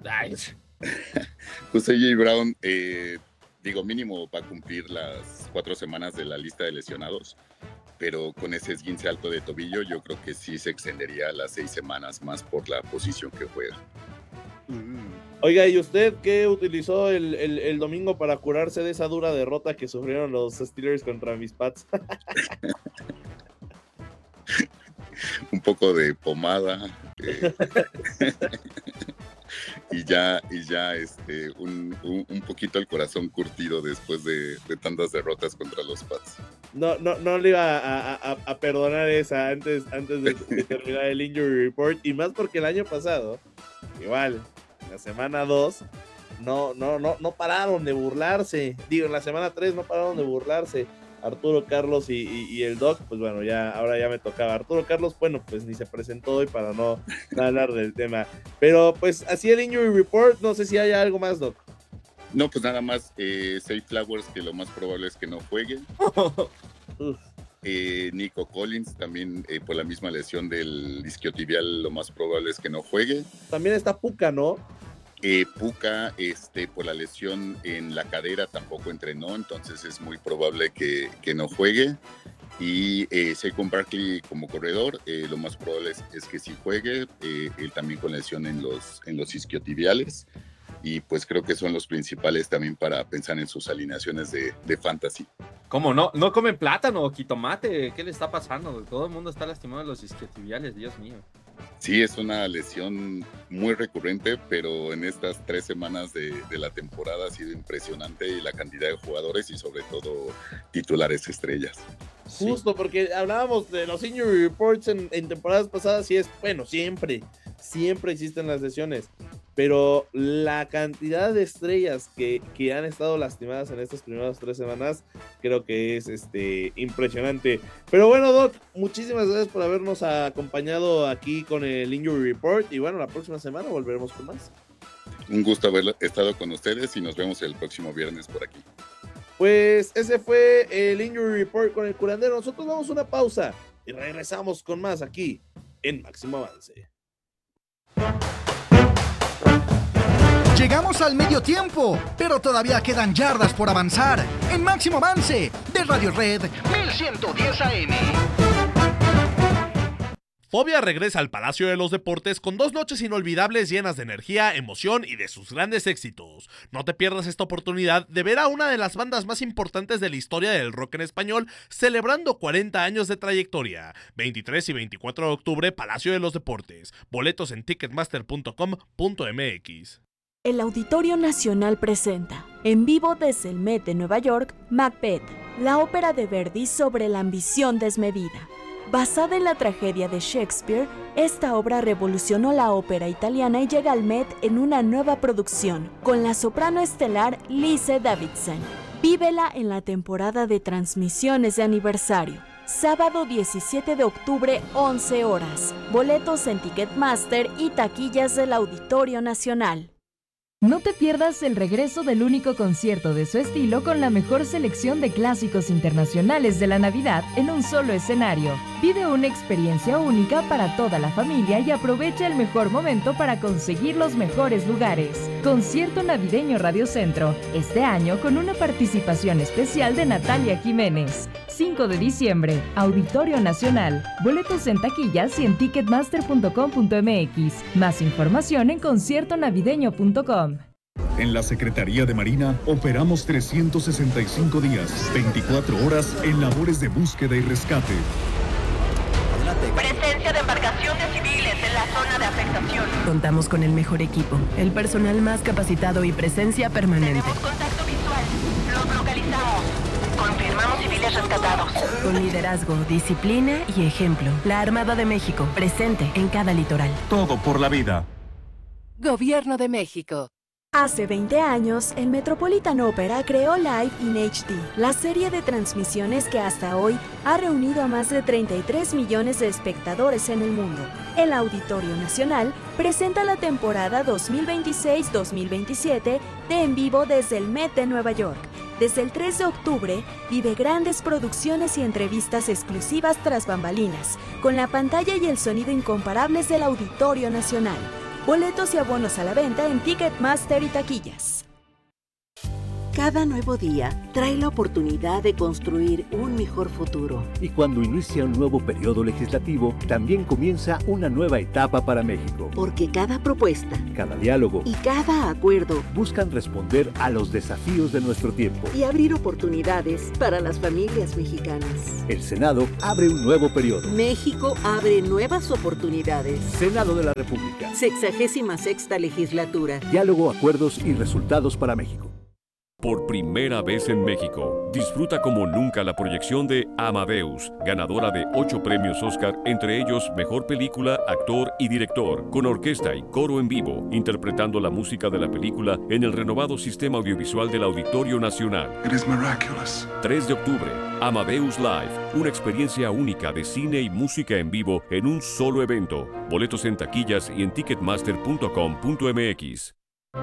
Pues A J Brown, eh, digo, mínimo va a cumplir las cuatro semanas de la lista de lesionados, pero con ese esguince alto de tobillo yo creo que sí se extendería a las seis semanas más por la posición que juega. Oiga, ¿y usted qué utilizó el, el, el domingo para curarse de esa dura derrota que sufrieron los Steelers contra mis Pats? Un poco de pomada. Eh, y ya, y ya este, un, un, un poquito el corazón curtido después de, de tantas derrotas contra los Pats. No, no, no le iba a, a, a perdonar esa antes, antes de, de terminar el Injury Report, y más porque el año pasado, igual, en la semana dos, no, no, no, no pararon de burlarse. Digo, en la semana tres no pararon de burlarse. Arturo Carlos y, y, y el Doc, pues bueno, ya ahora ya me tocaba. Arturo Carlos, bueno, pues ni se presentó hoy para no, no hablar del tema. Pero pues así el Injury Report, no sé si hay algo más, Doc. No, pues nada más, eh, Zay Flowers, que lo más probable es que no juegue. eh, Nico Collins, también eh, por la misma lesión del isquiotibial, lo más probable es que no juegue. También está Puka, ¿no? Eh, Puka, este, por la lesión en la cadera, tampoco entrenó, entonces es muy probable que, que no juegue. Y eh, Saquon Barkley como corredor, eh, lo más probable es, es que sí juegue, eh, él también con lesión en los, en los isquiotibiales. Y pues creo que son los principales también para pensar en sus alineaciones de, de fantasy. ¿Cómo no? ¿No comen plátano o jitomate? ¿Qué le está pasando? Todo el mundo está lastimado en los isquiotibiales, Dios mío. Sí, es una lesión muy recurrente, pero en estas tres semanas de, de la temporada ha sido impresionante y la cantidad de jugadores y sobre todo titulares estrellas. Justo, sí. Porque hablábamos de los injury reports en, en temporadas pasadas y es, bueno, siempre, siempre existen las lesiones, pero la cantidad de estrellas que, que han estado lastimadas en estas primeras tres semanas creo que es este, impresionante. Pero bueno, Doc, muchísimas gracias por habernos acompañado aquí con el Injury Report y bueno, la próxima semana volveremos con más. Un gusto haber estado con ustedes y nos vemos el próximo viernes por aquí. Pues ese fue el Injury Report con el curandero. Nosotros vamos a una pausa y regresamos con más aquí en Máximo Avance. Llegamos al medio tiempo, pero todavía quedan yardas por avanzar en Máximo Avance de Radio Red mil ciento diez A M. Fobia regresa al Palacio de los Deportes con dos noches inolvidables llenas de energía, emoción y de sus grandes éxitos. No te pierdas esta oportunidad de ver a una de las bandas más importantes de la historia del rock en español celebrando cuarenta años de trayectoria. veintitrés y veinticuatro de octubre, Palacio de los Deportes. Boletos en ticketmaster punto com punto m x. El Auditorio Nacional presenta, en vivo desde el Met de Nueva York, Macbeth, la ópera de Verdi sobre la ambición desmedida. Basada en la tragedia de Shakespeare, esta obra revolucionó la ópera italiana y llega al Met en una nueva producción, con la soprano estelar Lise Davidson. Vívela en la temporada de transmisiones de aniversario. Sábado diecisiete de octubre, once horas. Boletos en Ticketmaster y taquillas del Auditorio Nacional. No te pierdas el regreso del único concierto de su estilo con la mejor selección de clásicos internacionales de la Navidad en un solo escenario. Vive una experiencia única para toda la familia y aprovecha el mejor momento para conseguir los mejores lugares. Concierto navideño Radio Centro, este año con una participación especial de Natalia Jiménez. cinco de diciembre, Auditorio Nacional. Boletos en taquillas y en ticketmaster punto com punto m x. Más información en concierto navideño punto com. En la Secretaría de Marina operamos trescientos sesenta y cinco días, veinticuatro horas en labores de búsqueda y rescate. Presencia de embarcaciones civiles en la zona de afectación. Contamos con el mejor equipo, el personal más capacitado y presencia permanente. Tenemos contacto visual. Los localizamos. Confirmamos civiles rescatados. Con liderazgo, disciplina y ejemplo. La Armada de México, presente en cada litoral. Todo por la vida. Gobierno de México. Hace veinte años, el Metropolitan Opera creó Live in H D, la serie de transmisiones que hasta hoy ha reunido a más de treinta y tres millones de espectadores en el mundo. El Auditorio Nacional presenta la temporada dos mil veintiséis dos mil veintisiete de En Vivo desde el Met de Nueva York. Desde el tres de octubre, vive grandes producciones y entrevistas exclusivas tras bambalinas, con la pantalla y el sonido incomparables del Auditorio Nacional. Boletos y abonos a la venta en Ticketmaster y taquillas. Cada nuevo día trae la oportunidad de construir un mejor futuro. Y cuando inicia un nuevo periodo legislativo, también comienza una nueva etapa para México. Porque cada propuesta, cada diálogo y cada acuerdo buscan responder a los desafíos de nuestro tiempo y abrir oportunidades para las familias mexicanas. El Senado abre un nuevo periodo. México abre nuevas oportunidades. Senado de la República. Sexagésima sexta legislatura. Diálogo, acuerdos y resultados para México. Por primera vez en México, disfruta como nunca la proyección de Amadeus, ganadora de ocho premios Oscar, entre ellos Mejor Película, Actor y Director, con orquesta y coro en vivo, interpretando la música de la película en el renovado sistema audiovisual del Auditorio Nacional. It is miraculous. tres de octubre, Amadeus Live, una experiencia única de cine y música en vivo en un solo evento. Boletos en taquillas y en ticketmaster punto com punto m x.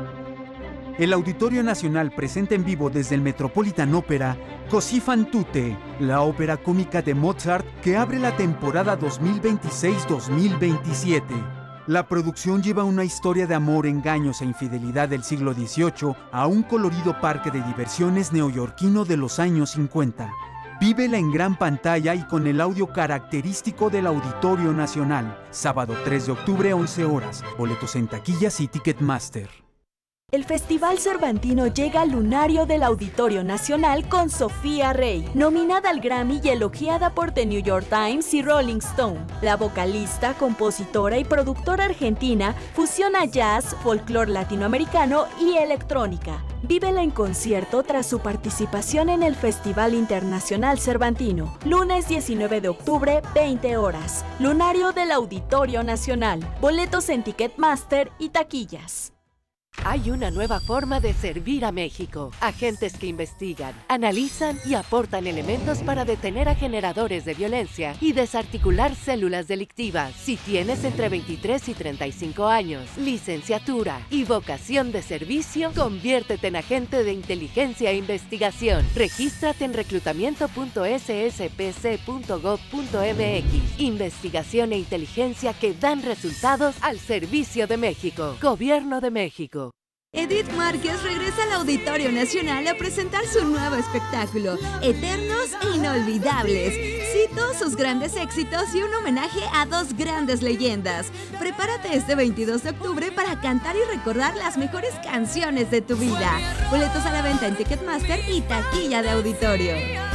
El Auditorio Nacional presenta en vivo desde el Metropolitan Opera Così fan tutte, la ópera cómica de Mozart que abre la temporada dos mil veintiséis dos mil veintisiete. La producción lleva una historia de amor, engaños e infidelidad del siglo dieciocho a un colorido parque de diversiones neoyorquino de los años cincuenta. Vívela en gran pantalla y con el audio característico del Auditorio Nacional. Sábado tres de octubre, once horas. Boletos en taquillas y Ticketmaster. El Festival Cervantino llega al lunario del Auditorio Nacional con Sofía Rey, nominada al Grammy y elogiada por The New York Times y Rolling Stone. La vocalista, compositora y productora argentina fusiona jazz, folclore latinoamericano y electrónica. Vívela en concierto tras su participación en el Festival Internacional Cervantino. Lunes diecinueve de octubre, veinte horas. Lunario del Auditorio Nacional. Boletos en Ticketmaster y taquillas. Hay una nueva forma de servir a México. Agentes que investigan, analizan y aportan elementos para detener a generadores de violencia y desarticular células delictivas. Si tienes entre veintitrés y treinta y cinco años, licenciatura y vocación de servicio, conviértete en agente de inteligencia e investigación. Regístrate en reclutamiento punto s s p c punto gov punto m x. Investigación e inteligencia que dan resultados al servicio de México. Gobierno de México. Edith Márquez regresa al Auditorio Nacional a presentar su nuevo espectáculo, Eternos e Inolvidables. Cito sus grandes éxitos y un homenaje a dos grandes leyendas. Prepárate este veintidós de octubre para cantar y recordar las mejores canciones de tu vida. Boletos a la venta en Ticketmaster y taquilla de auditorio.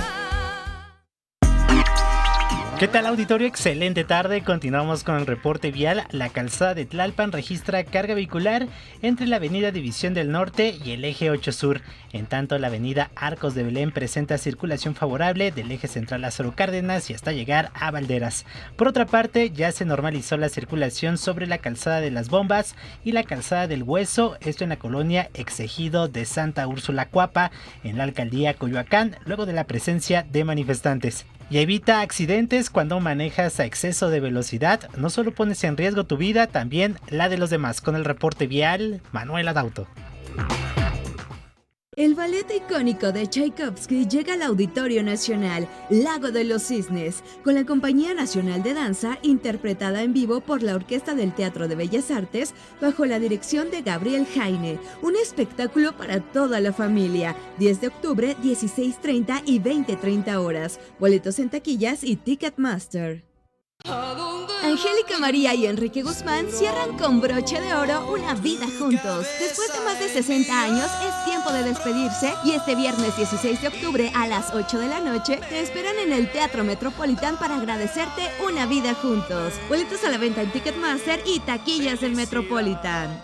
¿Qué tal, auditorio? Excelente tarde. Continuamos con el reporte vial. La calzada de Tlalpan registra carga vehicular entre la avenida División del Norte y el eje ocho Sur. En tanto, la avenida Arcos de Belén presenta circulación favorable del eje central Lázaro Cárdenas y hasta llegar a Valderas. Por otra parte, ya se normalizó la circulación sobre la calzada de las Bombas y la calzada del Hueso, esto en la colonia Exegido de Santa Úrsula Cuapa, en la alcaldía Coyoacán, luego de la presencia de manifestantes. Y evita accidentes cuando manejas a exceso de velocidad. No solo pones en riesgo tu vida, también la de los demás. Con el reporte vial, Manuel Adauto. El ballet icónico de Tchaikovsky llega al Auditorio Nacional, Lago de los Cisnes, con la Compañía Nacional de Danza, interpretada en vivo por la Orquesta del Teatro de Bellas Artes, bajo la dirección de Gabriel Jaine. Un espectáculo para toda la familia. diez de octubre, dieciséis treinta y veinte treinta horas. Boletos en taquillas y Ticketmaster. Angélica María y Enrique Guzmán cierran con broche de oro una vida juntos. Después de más de sesenta años, es tiempo de despedirse y este viernes dieciséis de octubre a las ocho de la noche te esperan en el Teatro Metropolitan para agradecerte una vida juntos. Boletos a la venta en Ticketmaster y taquillas del Metropolitan.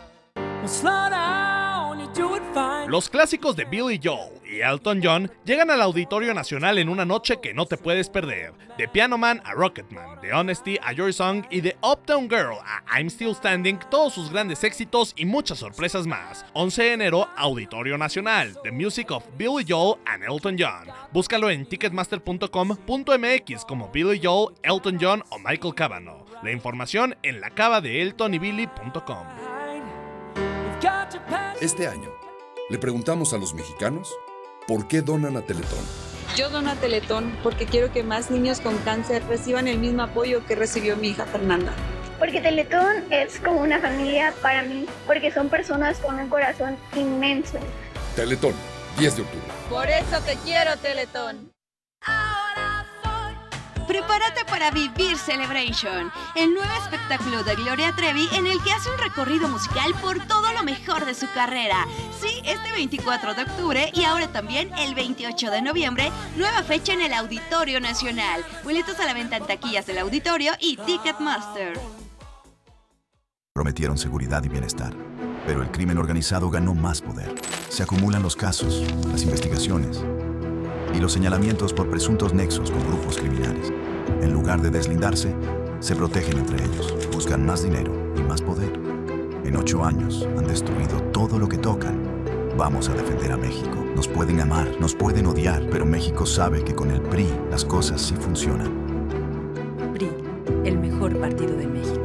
Los clásicos de Billy Joel y Elton John llegan al Auditorio Nacional en una noche que no te puedes perder. De Piano Man a Rocketman, de Honesty a Your Song y de Uptown Girl a I'm Still Standing, todos sus grandes éxitos y muchas sorpresas más. once de enero, Auditorio Nacional, The Music of Billy Joel and Elton John. Búscalo en ticketmaster punto com punto m x como Billy Joel, Elton John o Michael Cavanaugh. La información en la cava de elton y billy punto com. Este año, le preguntamos a los mexicanos por qué donan a Teletón. Yo dono a Teletón porque quiero que más niños con cáncer reciban el mismo apoyo que recibió mi hija Fernanda. Porque Teletón es como una familia para mí, porque son personas con un corazón inmenso. Teletón, diez de octubre. Por eso te quiero, Teletón. Prepárate para vivir Celebration, el nuevo espectáculo de Gloria Trevi en el que hace un recorrido musical por todo lo mejor de su carrera. Sí, este veinticuatro de octubre y ahora también el veintiocho de noviembre, nueva fecha en el Auditorio Nacional. Boletos a la venta en taquillas del auditorio y Ticketmaster. Prometieron seguridad y bienestar, pero el crimen organizado ganó más poder. Se acumulan los casos, las investigaciones y los señalamientos por presuntos nexos con grupos criminales. En lugar de deslindarse, se protegen entre ellos, buscan más dinero y más poder. En ocho años han destruido todo lo que tocan. Vamos a defender a México. Nos pueden amar, nos pueden odiar, pero México sabe que con el P R I las cosas sí funcionan. P R I, el mejor partido de México.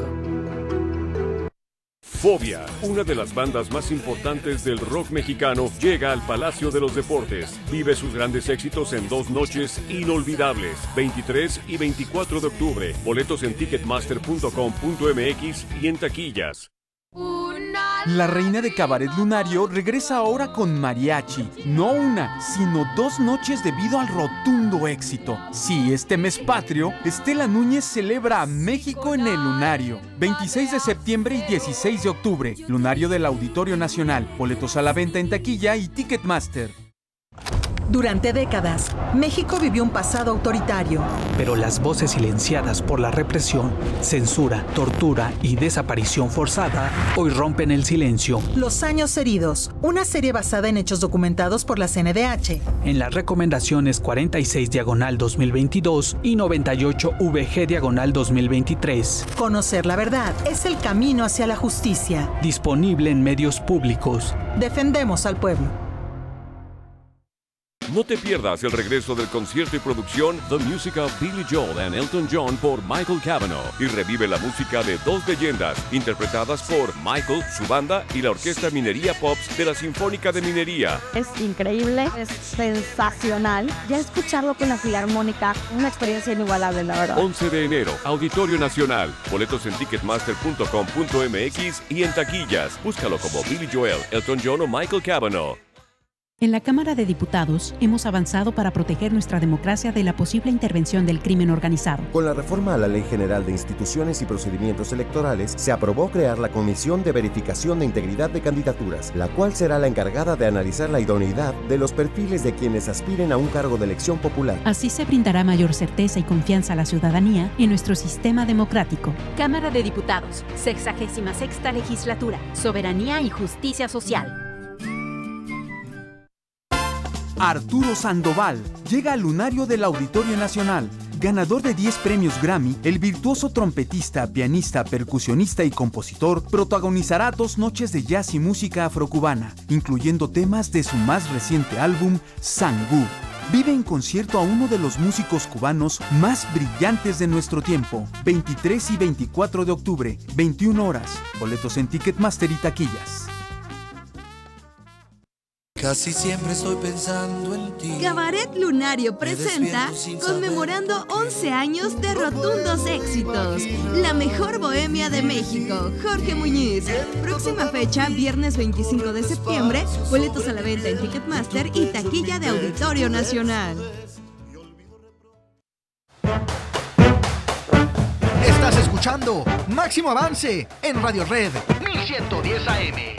Fobia, una de las bandas más importantes del rock mexicano, llega al Palacio de los Deportes. Vive sus grandes éxitos en dos noches inolvidables, veintitrés y veinticuatro de octubre. Boletos en ticketmaster punto com punto m x y en taquillas. La reina de Cabaret Lunario regresa ahora con mariachi. No una, sino dos noches debido al rotundo éxito. Sí, este mes patrio, Estela Núñez celebra a México en el Lunario. veintiséis de septiembre y dieciséis de octubre. Lunario del Auditorio Nacional. Boletos a la venta en taquilla y Ticketmaster. Durante décadas, México vivió un pasado autoritario. Pero las voces silenciadas por la represión, censura, tortura y desaparición forzada hoy rompen el silencio. Los años heridos, una serie basada en hechos documentados por la C N D H. En las recomendaciones cuarenta y seis diagonal dos mil veintidós y noventa y ocho V G diagonal dos mil veintitrés. Conocer la verdad es el camino hacia la justicia. Disponible en medios públicos. Defendemos al pueblo. No te pierdas el regreso del concierto y producción The Music of Billy Joel and Elton John por Michael Cavanaugh y revive la música de dos leyendas interpretadas por Michael, su banda y la Orquesta Minería Pops de la Sinfónica de Minería. Es increíble, es sensacional. Ya escucharlo con la Filarmónica, una experiencia inigualable, la verdad. once de enero, Auditorio Nacional. Boletos en ticketmaster punto com punto m x y en taquillas. Búscalo como Billy Joel, Elton John o Michael Cavanaugh. En la Cámara de Diputados hemos avanzado para proteger nuestra democracia de la posible intervención del crimen organizado. Con la reforma a la Ley General de Instituciones y Procedimientos Electorales, se aprobó crear la Comisión de Verificación de Integridad de Candidaturas, la cual será la encargada de analizar la idoneidad de los perfiles de quienes aspiren a un cargo de elección popular. Así se brindará mayor certeza y confianza a la ciudadanía en nuestro sistema democrático. Cámara de Diputados, sexagésima sexta legislatura, soberanía y justicia social. Arturo Sandoval llega al Lunario del Auditorio Nacional. Ganador de diez premios Grammy, el virtuoso trompetista, pianista, percusionista y compositor protagonizará dos noches de jazz y música afrocubana, incluyendo temas de su más reciente álbum, Sangú. Vive en concierto a uno de los músicos cubanos más brillantes de nuestro tiempo. veintitrés y veinticuatro de octubre, veintiuna horas. Boletos en Ticketmaster y taquillas. Casi siempre estoy pensando en ti. Cabaret Lunario presenta conmemorando once años de rotundos éxitos. La mejor bohemia de México, Jorge Muñiz. Próxima fecha, viernes veinticinco de septiembre. Boletos a la venta en Ticketmaster y taquilla de Auditorio Nacional. Estás escuchando Máximo Avance en Radio Red mil ciento diez A M.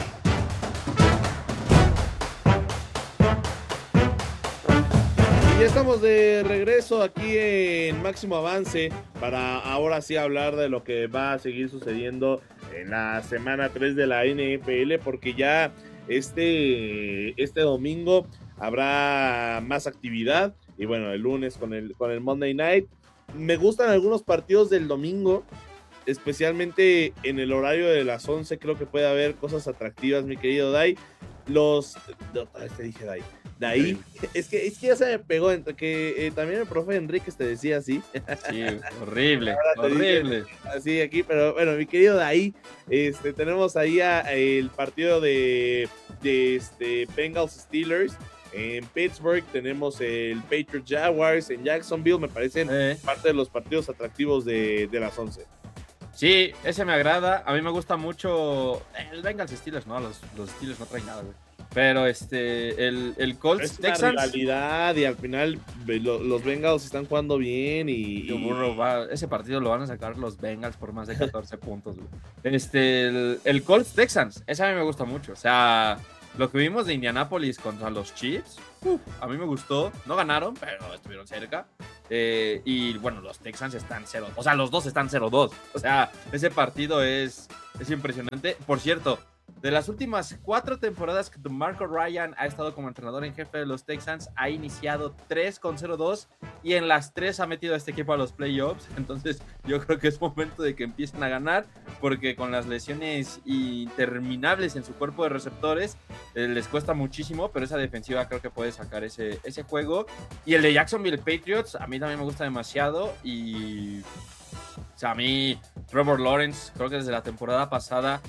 Ya estamos de regreso aquí en Máximo Avance para ahora sí hablar de lo que va a seguir sucediendo en la semana tres de la N F L, porque ya este, este domingo habrá más actividad y bueno, el lunes con el, con el Monday Night. Me gustan algunos partidos del domingo, especialmente en el horario de las once, creo que puede haber cosas atractivas, mi querido Dai. Los... Otra vez te dije Dai. De ahí, es que, es que ya se me pegó, entre que eh, también el profe Enríquez te decía así. Sí, horrible, horrible. Dice, así aquí, pero bueno, mi querido de ahí, este, tenemos ahí a, a el partido de, de este, Bengals Steelers. En Pittsburgh tenemos el Patriots Jaguars. En Jacksonville me parecen eh. parte de los partidos atractivos de, de las once. Sí, ese me agrada. A mí me gusta mucho el Bengals Steelers, ¿no? Los, los Steelers no traen nada, güey. Pero este, el, el Colts es Texans. una rivalidad y al final lo, los Bengals están jugando bien y. Joe Burrow va, ese partido lo van a sacar los Bengals por más de catorce puntos, güey. Este, el, el Colts Texans, ese a mí me gusta mucho. O sea, lo que vimos de Indianapolis contra los Chiefs, uf, a mí me gustó. No ganaron, pero estuvieron cerca. Eh, y bueno, los Texans están cero. O sea, los dos están cero dos. O sea, ese partido es, es impresionante. Por cierto, de las últimas cuatro temporadas que Marco Ryan ha estado como entrenador en jefe de los Texans, ha iniciado tres con cero dos y en las tres ha metido a este equipo a los playoffs. Entonces yo creo que es momento de que empiecen a ganar, porque con las lesiones interminables en su cuerpo de receptores eh, les cuesta muchísimo, pero esa defensiva creo que puede sacar ese, ese juego. Y el de Jacksonville Patriots a mí también me gusta demasiado y o sea, a mí Trevor Lawrence creo que desde la temporada pasada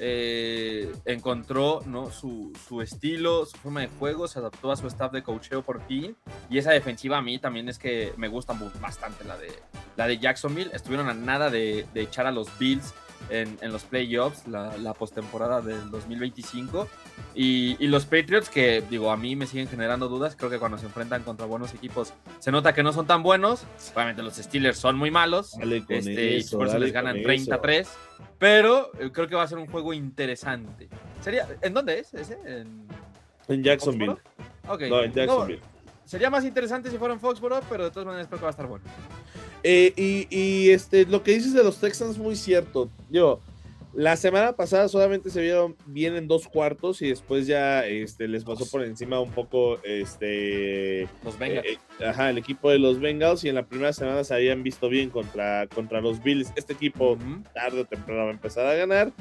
Eh, encontró, ¿no? su, su estilo, su forma de juego, se adaptó a su staff de coacheo por fin, y esa defensiva a mí también es que me gusta bastante, la de, la de Jacksonville. Estuvieron a nada de, de echar a los Bills en, en los playoffs, la, la postemporada del dos mil veinticinco, y, y los Patriots, que digo, a mí me siguen generando dudas. Creo que cuando se enfrentan contra buenos equipos se nota que no son tan buenos. Obviamente los Steelers son muy malos, este, eso, y por eso les ganan treinta a tres. Pero creo que va a ser un juego interesante. ¿Sería, ¿En dónde es ese? ¿En, en Jacksonville? Okay. No, en Jacksonville. No, sería más interesante si fuera en Foxborough, pero de todas maneras creo que va a estar bueno. Eh, y y este, lo que dices de los Texans es muy cierto. Yo, la semana pasada solamente se vieron bien en dos cuartos y después ya este, les pasó por encima un poco este, los Bengals. Eh, ajá, el equipo de los Bengals, y en la primera semana se habían visto bien contra, contra los Bills. Este equipo uh-huh. tarde o temprano va a empezar a ganar,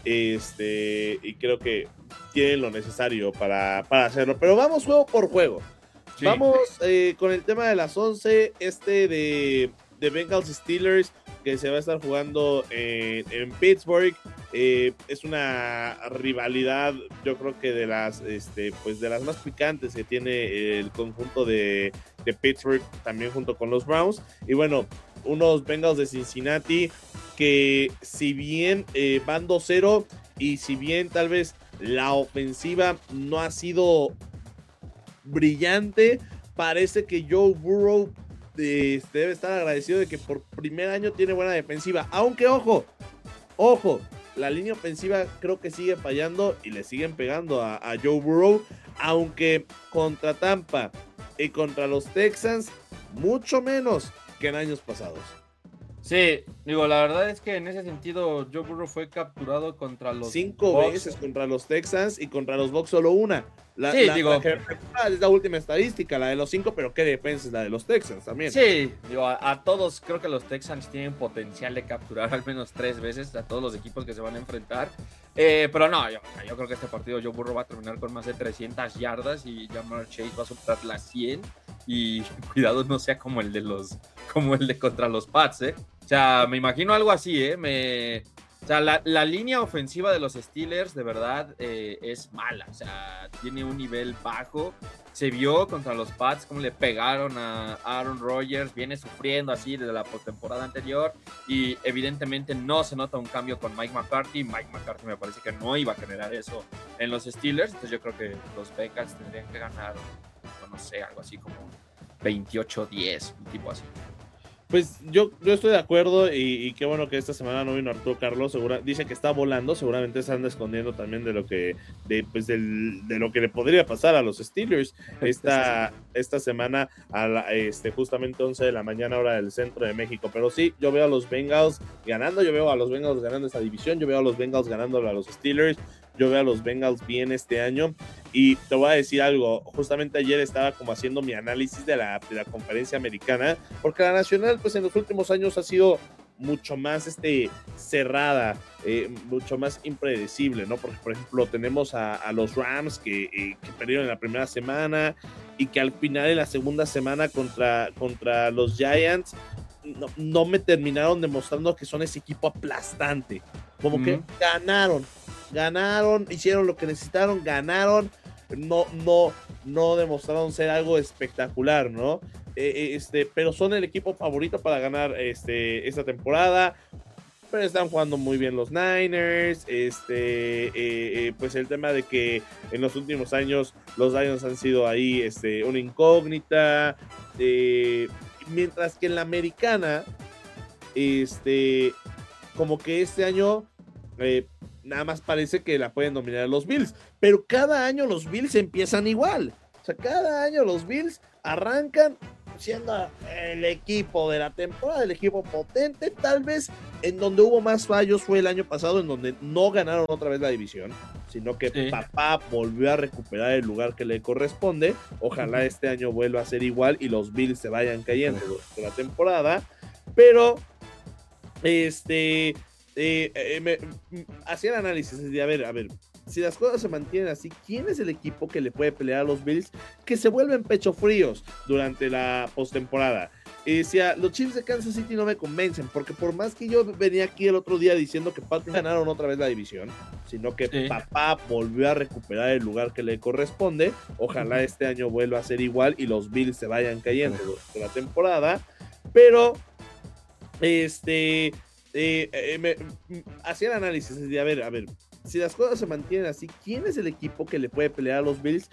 este, y creo que tienen lo necesario para, para hacerlo. Pero vamos juego por juego. Sí. Vamos eh, con el tema de las once, este de, de Bengals Steelers, que se va a estar jugando en, en Pittsburgh. Eh, es una rivalidad, yo creo que de las, este, pues de las más picantes que tiene el conjunto de, de Pittsburgh, también junto con los Browns. Y bueno, unos Bengals de Cincinnati que si bien eh, van dos cero y si bien tal vez la ofensiva no ha sido brillante, parece que Joe Burrow Eh, debe estar agradecido de que por primer año tiene buena defensiva, aunque ojo, ojo, la línea ofensiva creo que sigue fallando y le siguen pegando a, a Joe Burrow, aunque contra Tampa y contra los Texans mucho menos que en años pasados. Sí, digo, la verdad es que en ese sentido Joe Burrow fue capturado contra los cinco Bucs. veces contra los Texans y contra los Bucs solo una. La, sí, la, digo, la, la, es la última estadística, la de los cinco, pero qué defensa es la de los Texans también. Sí, digo, a, a todos creo que los Texans tienen potencial de capturar al menos tres veces a todos los equipos que se van a enfrentar. Eh, pero no, yo, yo creo que este partido Joe Burrow va a terminar con más de trescientas yardas y Ja'Marr Chase va a superar las cien. Y cuidado no sea como el de los, como el de contra los Pats, ¿eh? O sea, me imagino algo así, ¿eh? Me... O sea, la, la línea ofensiva de los Steelers de verdad eh, es mala. O sea, tiene un nivel bajo. Se vio contra los Pats cómo le pegaron a Aaron Rodgers. Viene sufriendo así desde la postemporada anterior. Y evidentemente no se nota un cambio con Mike McCarthy. Mike McCarthy me parece que no iba a generar eso en los Steelers. Entonces yo creo que los Bengals tendrían que ganar, no sé, algo así como veintiocho diez, un tipo así. Pues yo, yo estoy de acuerdo y, y qué bueno que esta semana no vino Arturo Carlos. Segura, dice que está volando, seguramente se anda escondiendo también de lo que de, pues del, de lo que le podría pasar a los Steelers esta, esta semana a la, este, justamente once de la mañana hora del centro de México. Pero sí, yo veo a los Bengals ganando, yo veo a los Bengals ganando esta división, yo veo a los Bengals ganando a los Steelers. Yo veo a los Bengals bien este año y te voy a decir algo, justamente ayer estaba como haciendo mi análisis de la, de la conferencia americana, porque la nacional pues en los últimos años ha sido mucho más este, cerrada, eh, mucho más impredecible, ¿no? Porque por ejemplo tenemos a, a los Rams que, eh, que perdieron en la primera semana y que al final en la segunda semana contra, contra los Giants no, no me terminaron demostrando que son ese equipo aplastante, como mm. que ganaron Ganaron, hicieron lo que necesitaron, ganaron, no, no, no demostraron ser algo espectacular, ¿no? Eh, este, pero son el equipo favorito para ganar este, esta temporada. pero están jugando muy bien los Niners. Este, eh, eh, pues el tema de que en los últimos años los Lions han sido ahí este, una incógnita. Eh, mientras que en la americana, este, como que este año eh, nada más parece que la pueden dominar los Bills. Pero cada año los Bills empiezan igual. O sea, cada año los Bills arrancan siendo el equipo de la temporada, el equipo potente. Tal vez en donde hubo más fallos fue el año pasado, en donde no ganaron otra vez la división, sino que sí. Papá volvió a recuperar el lugar que le corresponde. Ojalá uh-huh. este año vuelva a ser igual y los Bills se vayan cayendo uh-huh. durante la temporada. Pero este eh, eh, me, hacía el análisis de a ver, a ver si las cosas se mantienen así, ¿quién es el equipo que le puede pelear a los Bills que se vuelven pecho fríos durante la postemporada? Y decía, los Chiefs de Kansas City no me convencen, porque por más que yo venía aquí el otro día diciendo que Patriots ganaron otra vez la división, sino que sí. Papá volvió a recuperar el lugar que le corresponde. Ojalá uh-huh. este año vuelva a ser igual y los Bills se vayan cayendo uh-huh. durante la temporada. Pero este eh, eh, me, hacía el análisis de a ver, a ver si las cosas se mantienen así, ¿quién es el equipo que le puede pelear a los Bills